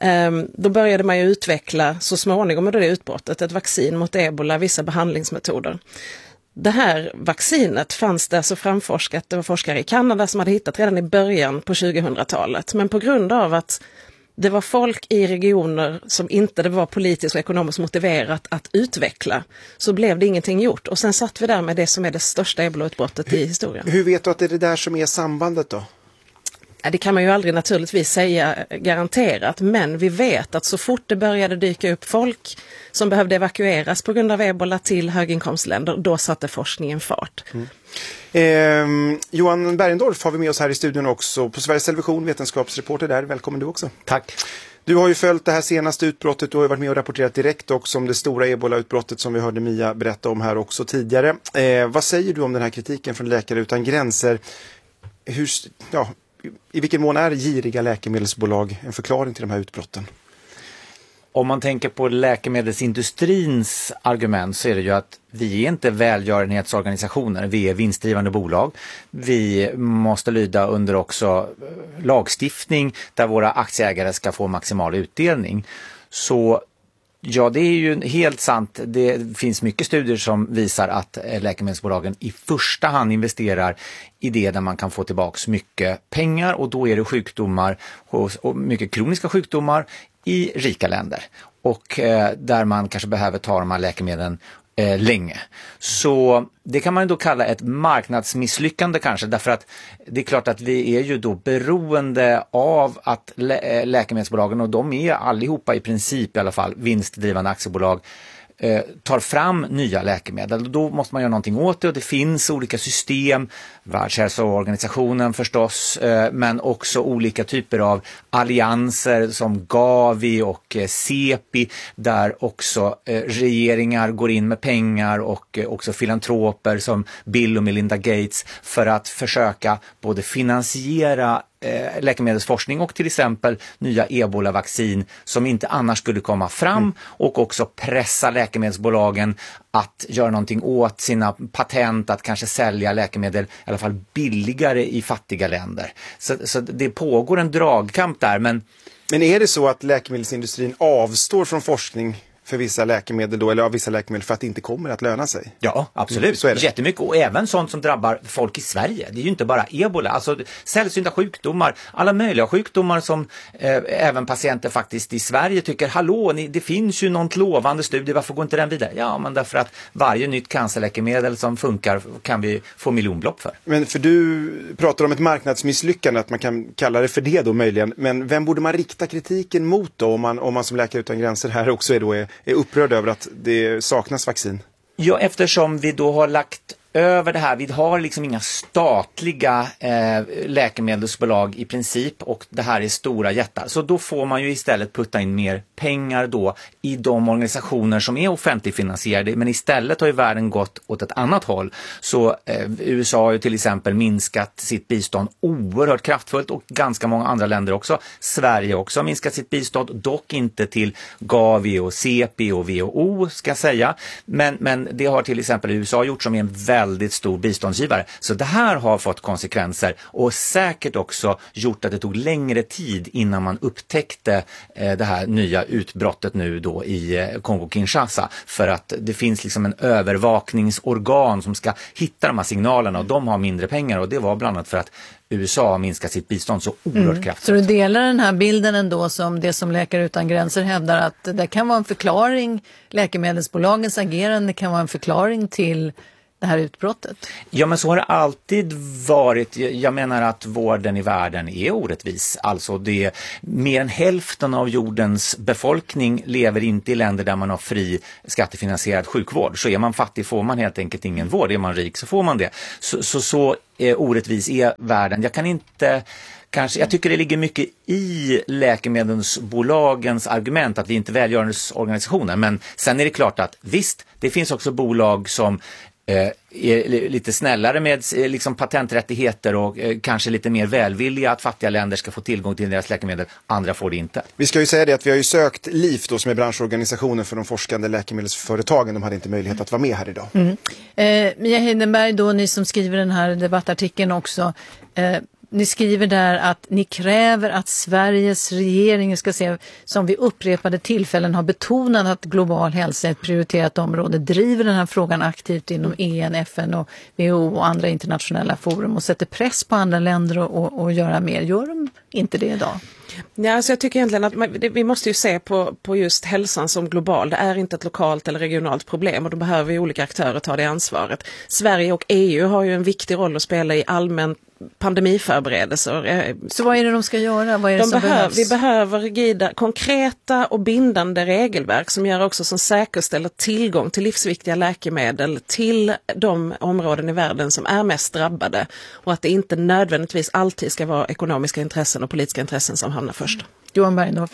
då började man ju utveckla så småningom med det utbrottet ett vaccin mot ebola, vissa behandlingsmetoder. Det här vaccinet fanns det alltså framforskat, det var forskare i Kanada som hade hittat redan i början på tjugohundratalet, men på grund av att det var folk i regioner som inte det var politiskt och ekonomiskt motiverat att utveckla, så blev det ingenting gjort. Och sen satt vi där med det som är det största ebolautbrottet i historien. Hur vet du att det är det där som är sambandet då? Det kan man ju aldrig naturligtvis säga garanterat, men vi vet att så fort det började dyka upp folk som behövde evakueras på grund av ebola till höginkomstländer, då satte forskningen fart. Mm. Eh, Johan Bergendorf har vi med oss här i studion också på Sveriges Television, vetenskapsreporter där. Välkommen du också. Tack. Du har ju följt det här senaste utbrottet, du har ju varit med och rapporterat direkt också om det stora ebola-utbrottet som vi hörde Mia berätta om här också tidigare. Eh, vad säger du om den här kritiken från Läkare utan gränser? Hur, ja, i vilken mån är giriga läkemedelsbolag en förklaring till de här utbrotten? Om man tänker på läkemedelsindustrins argument så är det ju att vi är inte välgörenhetsorganisationer, vi är vinstdrivande bolag. Vi måste lyda under också lagstiftning där våra aktieägare ska få maximal utdelning. Så ja, det är ju helt sant. Det finns mycket studier som visar att läkemedelsbolagen i första hand investerar i det där man kan få tillbaka mycket pengar, och då är det sjukdomar och mycket kroniska sjukdomar i rika länder och eh, där man kanske behöver ta de här läkemedlen eh, länge. Så det kan man då kalla ett marknadsmisslyckande kanske, därför att det är klart att vi är ju då beroende av att lä- läkemedelsbolagen, och de är allihopa i princip i alla fall vinstdrivande aktiebolag, tar fram nya läkemedel. Då måste man göra någonting åt det, och det finns olika system, Världshälsoorganisationen förstås, men också olika typer av allianser som Gavi och C E P I, där också regeringar går in med pengar och också filantroper som Bill och Melinda Gates för att försöka både finansiera Eh, läkemedelsforskning och till exempel nya ebola-vaccin som inte annars skulle komma fram, mm. och också pressa läkemedelsbolagen att göra någonting åt sina patent, att kanske sälja läkemedel i alla fall billigare i fattiga länder. Så, så det pågår en dragkamp där. Men... men är det så att läkemedelsindustrin avstår från forskning för vissa läkemedel då, eller av vissa läkemedel för att det inte kommer att löna sig? Ja, absolut. Mm, så är det. Jättemycket, och även sånt som drabbar folk i Sverige. Det är ju inte bara ebola, alltså sällsynta sjukdomar, alla möjliga sjukdomar som eh, även patienter faktiskt i Sverige tycker, hallå, ni, det finns ju någon lovande studie, varför går inte den vidare? Ja, men därför att varje nytt cancerläkemedel som funkar kan vi få miljonbelopp för. Men för du pratar om ett marknadsmisslyckande, att man kan kalla det för det då möjligen, men vem borde man rikta kritiken mot då, om man, om man som Läkare utan gränser här också är då är är upprörd över att det saknas vaccin? Ja, eftersom vi då har lagt över det här, vi har liksom inga statliga eh, läkemedelsbolag i princip och det här är stora jättar. Så då får man ju istället putta in mer pengar då i de organisationer som är offentligfinansierade, men istället har ju världen gått åt ett annat håll. Så eh, U S A har ju till exempel minskat sitt bistånd oerhört kraftfullt och ganska många andra länder också. Sverige också har minskat sitt bistånd, dock inte till Gavi och C P och W H O ska jag säga, men, men det har till exempel U S A gjort som är en väldigt stor biståndsgivare. Så det här har fått konsekvenser och säkert också gjort att det tog längre tid innan man upptäckte eh, det här nya utbrottet nu då i eh, Kongo-Kinshasa, för att det finns liksom en övervakningsorgan som ska hitta de här signalerna och de har mindre pengar och det var bland annat för att U S A har minskat sitt bistånd så oerhört mm. kraftigt. Så du delar den här bilden ändå som det som Läkare utan gränser hävdar att det kan vara en förklaring, läkemedelsbolagens agerande kan vara en förklaring till det här utbrottet? Ja, men så har det alltid varit. Jag menar att vården i världen är orättvis. Alltså det, mer än hälften av jordens befolkning lever inte i länder där man har fri skattefinansierad sjukvård. Så är man fattig får man helt enkelt ingen vård. Är man rik så får man det. Så, så, så är orättvis är världen. Jag kan inte... Kanske, jag tycker det ligger mycket i läkemedelsbolagens argument att vi inte är välgörenhetsorganisationer. Men sen är det klart att visst, det finns också bolag som är lite snällare med liksom patenträttigheter och eh, kanske lite mer välvilliga att fattiga länder ska få tillgång till deras läkemedel. Andra får det inte. Vi ska ju säga det att vi har ju sökt L I F då, som är branschorganisationen för de forskande läkemedelsföretagen. De hade inte möjlighet att vara med här idag. Mm. Eh, Mia Heidenberg, då, ni som skriver den här debattartikeln också, eh, ni skriver där att ni kräver att Sveriges regering ska se, som vid upprepade tillfällen har betonat att global hälsa är ett prioriterat område, driver den här frågan aktivt inom E N, F N och W H O och andra internationella forum och sätter press på andra länder och, och, och göra mer. Gör de inte det idag? Ja, alltså jag tycker egentligen att man, det, vi måste ju se på, på just hälsan som global. Det är inte ett lokalt eller regionalt problem och då behöver ju olika aktörer ta det ansvaret. Sverige och E U har ju en viktig roll att spela i allmän pandemiförberedelser. Så vad är det de ska göra? Vad är det de som behöver, behövs? Vi behöver rigida, konkreta och bindande regelverk som gör också som säkerställer tillgång till livsviktiga läkemedel till de områden i världen som är mest drabbade och att det inte nödvändigtvis alltid ska vara ekonomiska intressen och politiska intressen som hamnar först. Johan Bergendorf.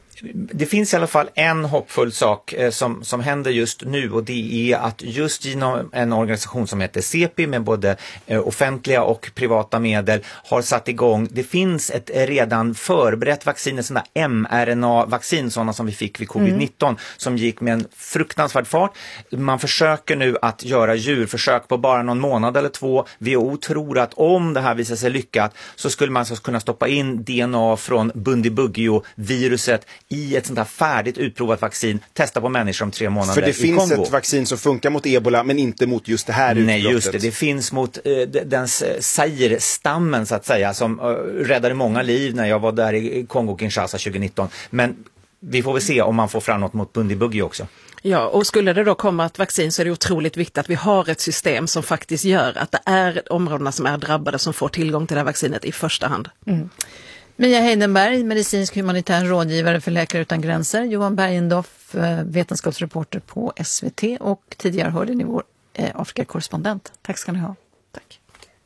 Det finns i alla fall en hoppfull sak eh, som, som händer just nu och det är att just genom en organisation som heter C P med både eh, offentliga och privata medel har satt igång. Det finns ett redan förberett vaccin, ett sådant där M R N A-vaccin, sådana som vi fick vid covid nitton mm. som gick med en fruktansvärd fart. Man försöker nu att göra djurförsök på bara någon månad eller två. W H O tror att om det här visar sig lyckat så skulle man alltså kunna stoppa in D N A från Bundibugyo-viruset i ett sånt här färdigt utprovat vaccin, testa på människor om tre månader. För det i finns Kongo. Ett vaccin som funkar mot ebola men inte mot just det här utbrottet. Nej, just det. Det finns mot eh, den Zaire-stammen så att säga som eh, räddade många liv när jag var där i Kongo-Kinshasa tjugo nitton. Men vi får väl se om man får fram något mot Bundibugyo också. Ja, och skulle det då komma ett vaccin så är det otroligt viktigt att vi har ett system som faktiskt gör att det är områdena som är drabbade som får tillgång till det här vaccinet i första hand. Mm. Mia Heidenberg, medicinsk humanitär rådgivare för Läkare utan gränser. Johan Bergendorf, vetenskapsreporter på S V T och tidigare hörde ni vår eh, Afrika-korrespondent. Tack ska ni ha. Tack.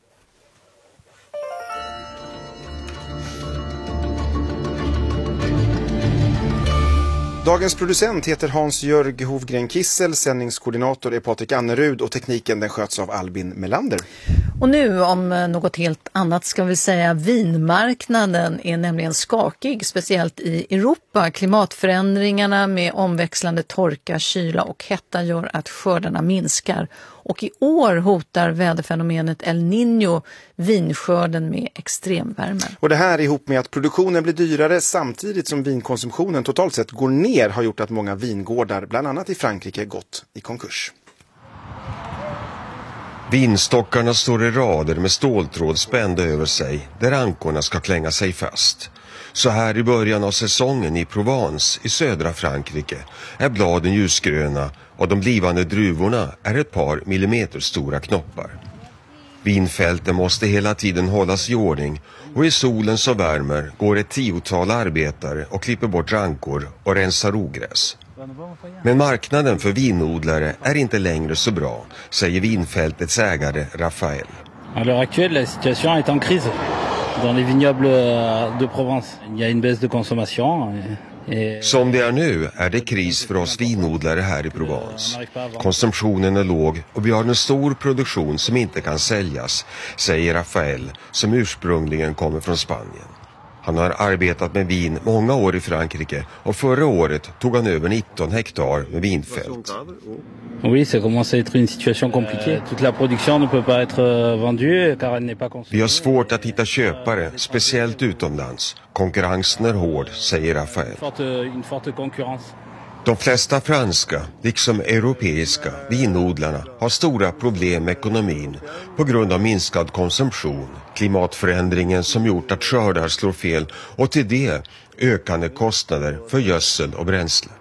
Dagens producent heter Hans-Jörg Hovgren Kissel, sändningskoordinator är Patrik Annerud och tekniken den sköts av Albin Melander. Och nu om något helt annat ska vi säga, vinmarknaden är nämligen skakig, speciellt i Europa. Klimatförändringarna med omväxlande torka, kyla och hetta gör att skördarna minskar. Och i år hotar väderfenomenet El Niño vinskörden med extremvärme. Och det här ihop med att produktionen blir dyrare samtidigt som vinkonsumtionen totalt sett går ner har gjort att många vingårdar, bland annat i Frankrike, gått i konkurs. Vinstockarna står i rader med ståltråd spända över sig där ankorna ska klänga sig fast. Så här i början av säsongen i Provence i södra Frankrike är bladen ljusgröna och de blivande druvorna är ett par millimeter stora knoppar. Vinfälten måste hela tiden hållas i ordning och i solen så värmer går ett tiotal arbetare och klipper bort rankor och rensar ogräs. Men marknaden för vinodlare är inte längre så bra, säger vinfältets ägare Rafael. À l'heure actuelle, la situation est en crise dans les vignobles de Provence. Il y a une baisse de consommation. Som det är nu är det kris för oss vinodlare här i Provence. Konsumtionen är låg och vi har en stor produktion som inte kan säljas, säger Rafael, som ursprungligen kommer från Spanien. Han har arbetat med vin många år i Frankrike och förra året tog han över nitton hektar med vinfält. Oui, ça commence à être une situation compliquée. Toute la production ne peut pas être vendue car elle n'est pas consommée. Vi har svårt att hitta köpare, speciellt utomlands. Konkurrensen är hård, säger Rafael. Une forte concurrence. De flesta franska, liksom europeiska, vinodlarna har stora problem med ekonomin på grund av minskad konsumtion, klimatförändringen som gjort att skördar slår fel och till det ökande kostnader för gödsel och bränsle.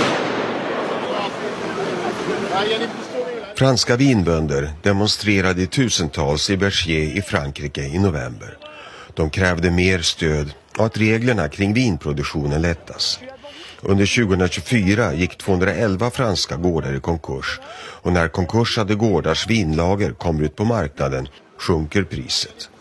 Franska vinbönder demonstrerade i tusentals i Berger i Frankrike i november. De krävde mer stöd och att reglerna kring vinproduktionen lättas. Under tjugohundratjugofyra gick tvåhundraelva franska gårdar i konkurs och när konkursade gårdars vinlager kommer ut på marknaden sjunker priset.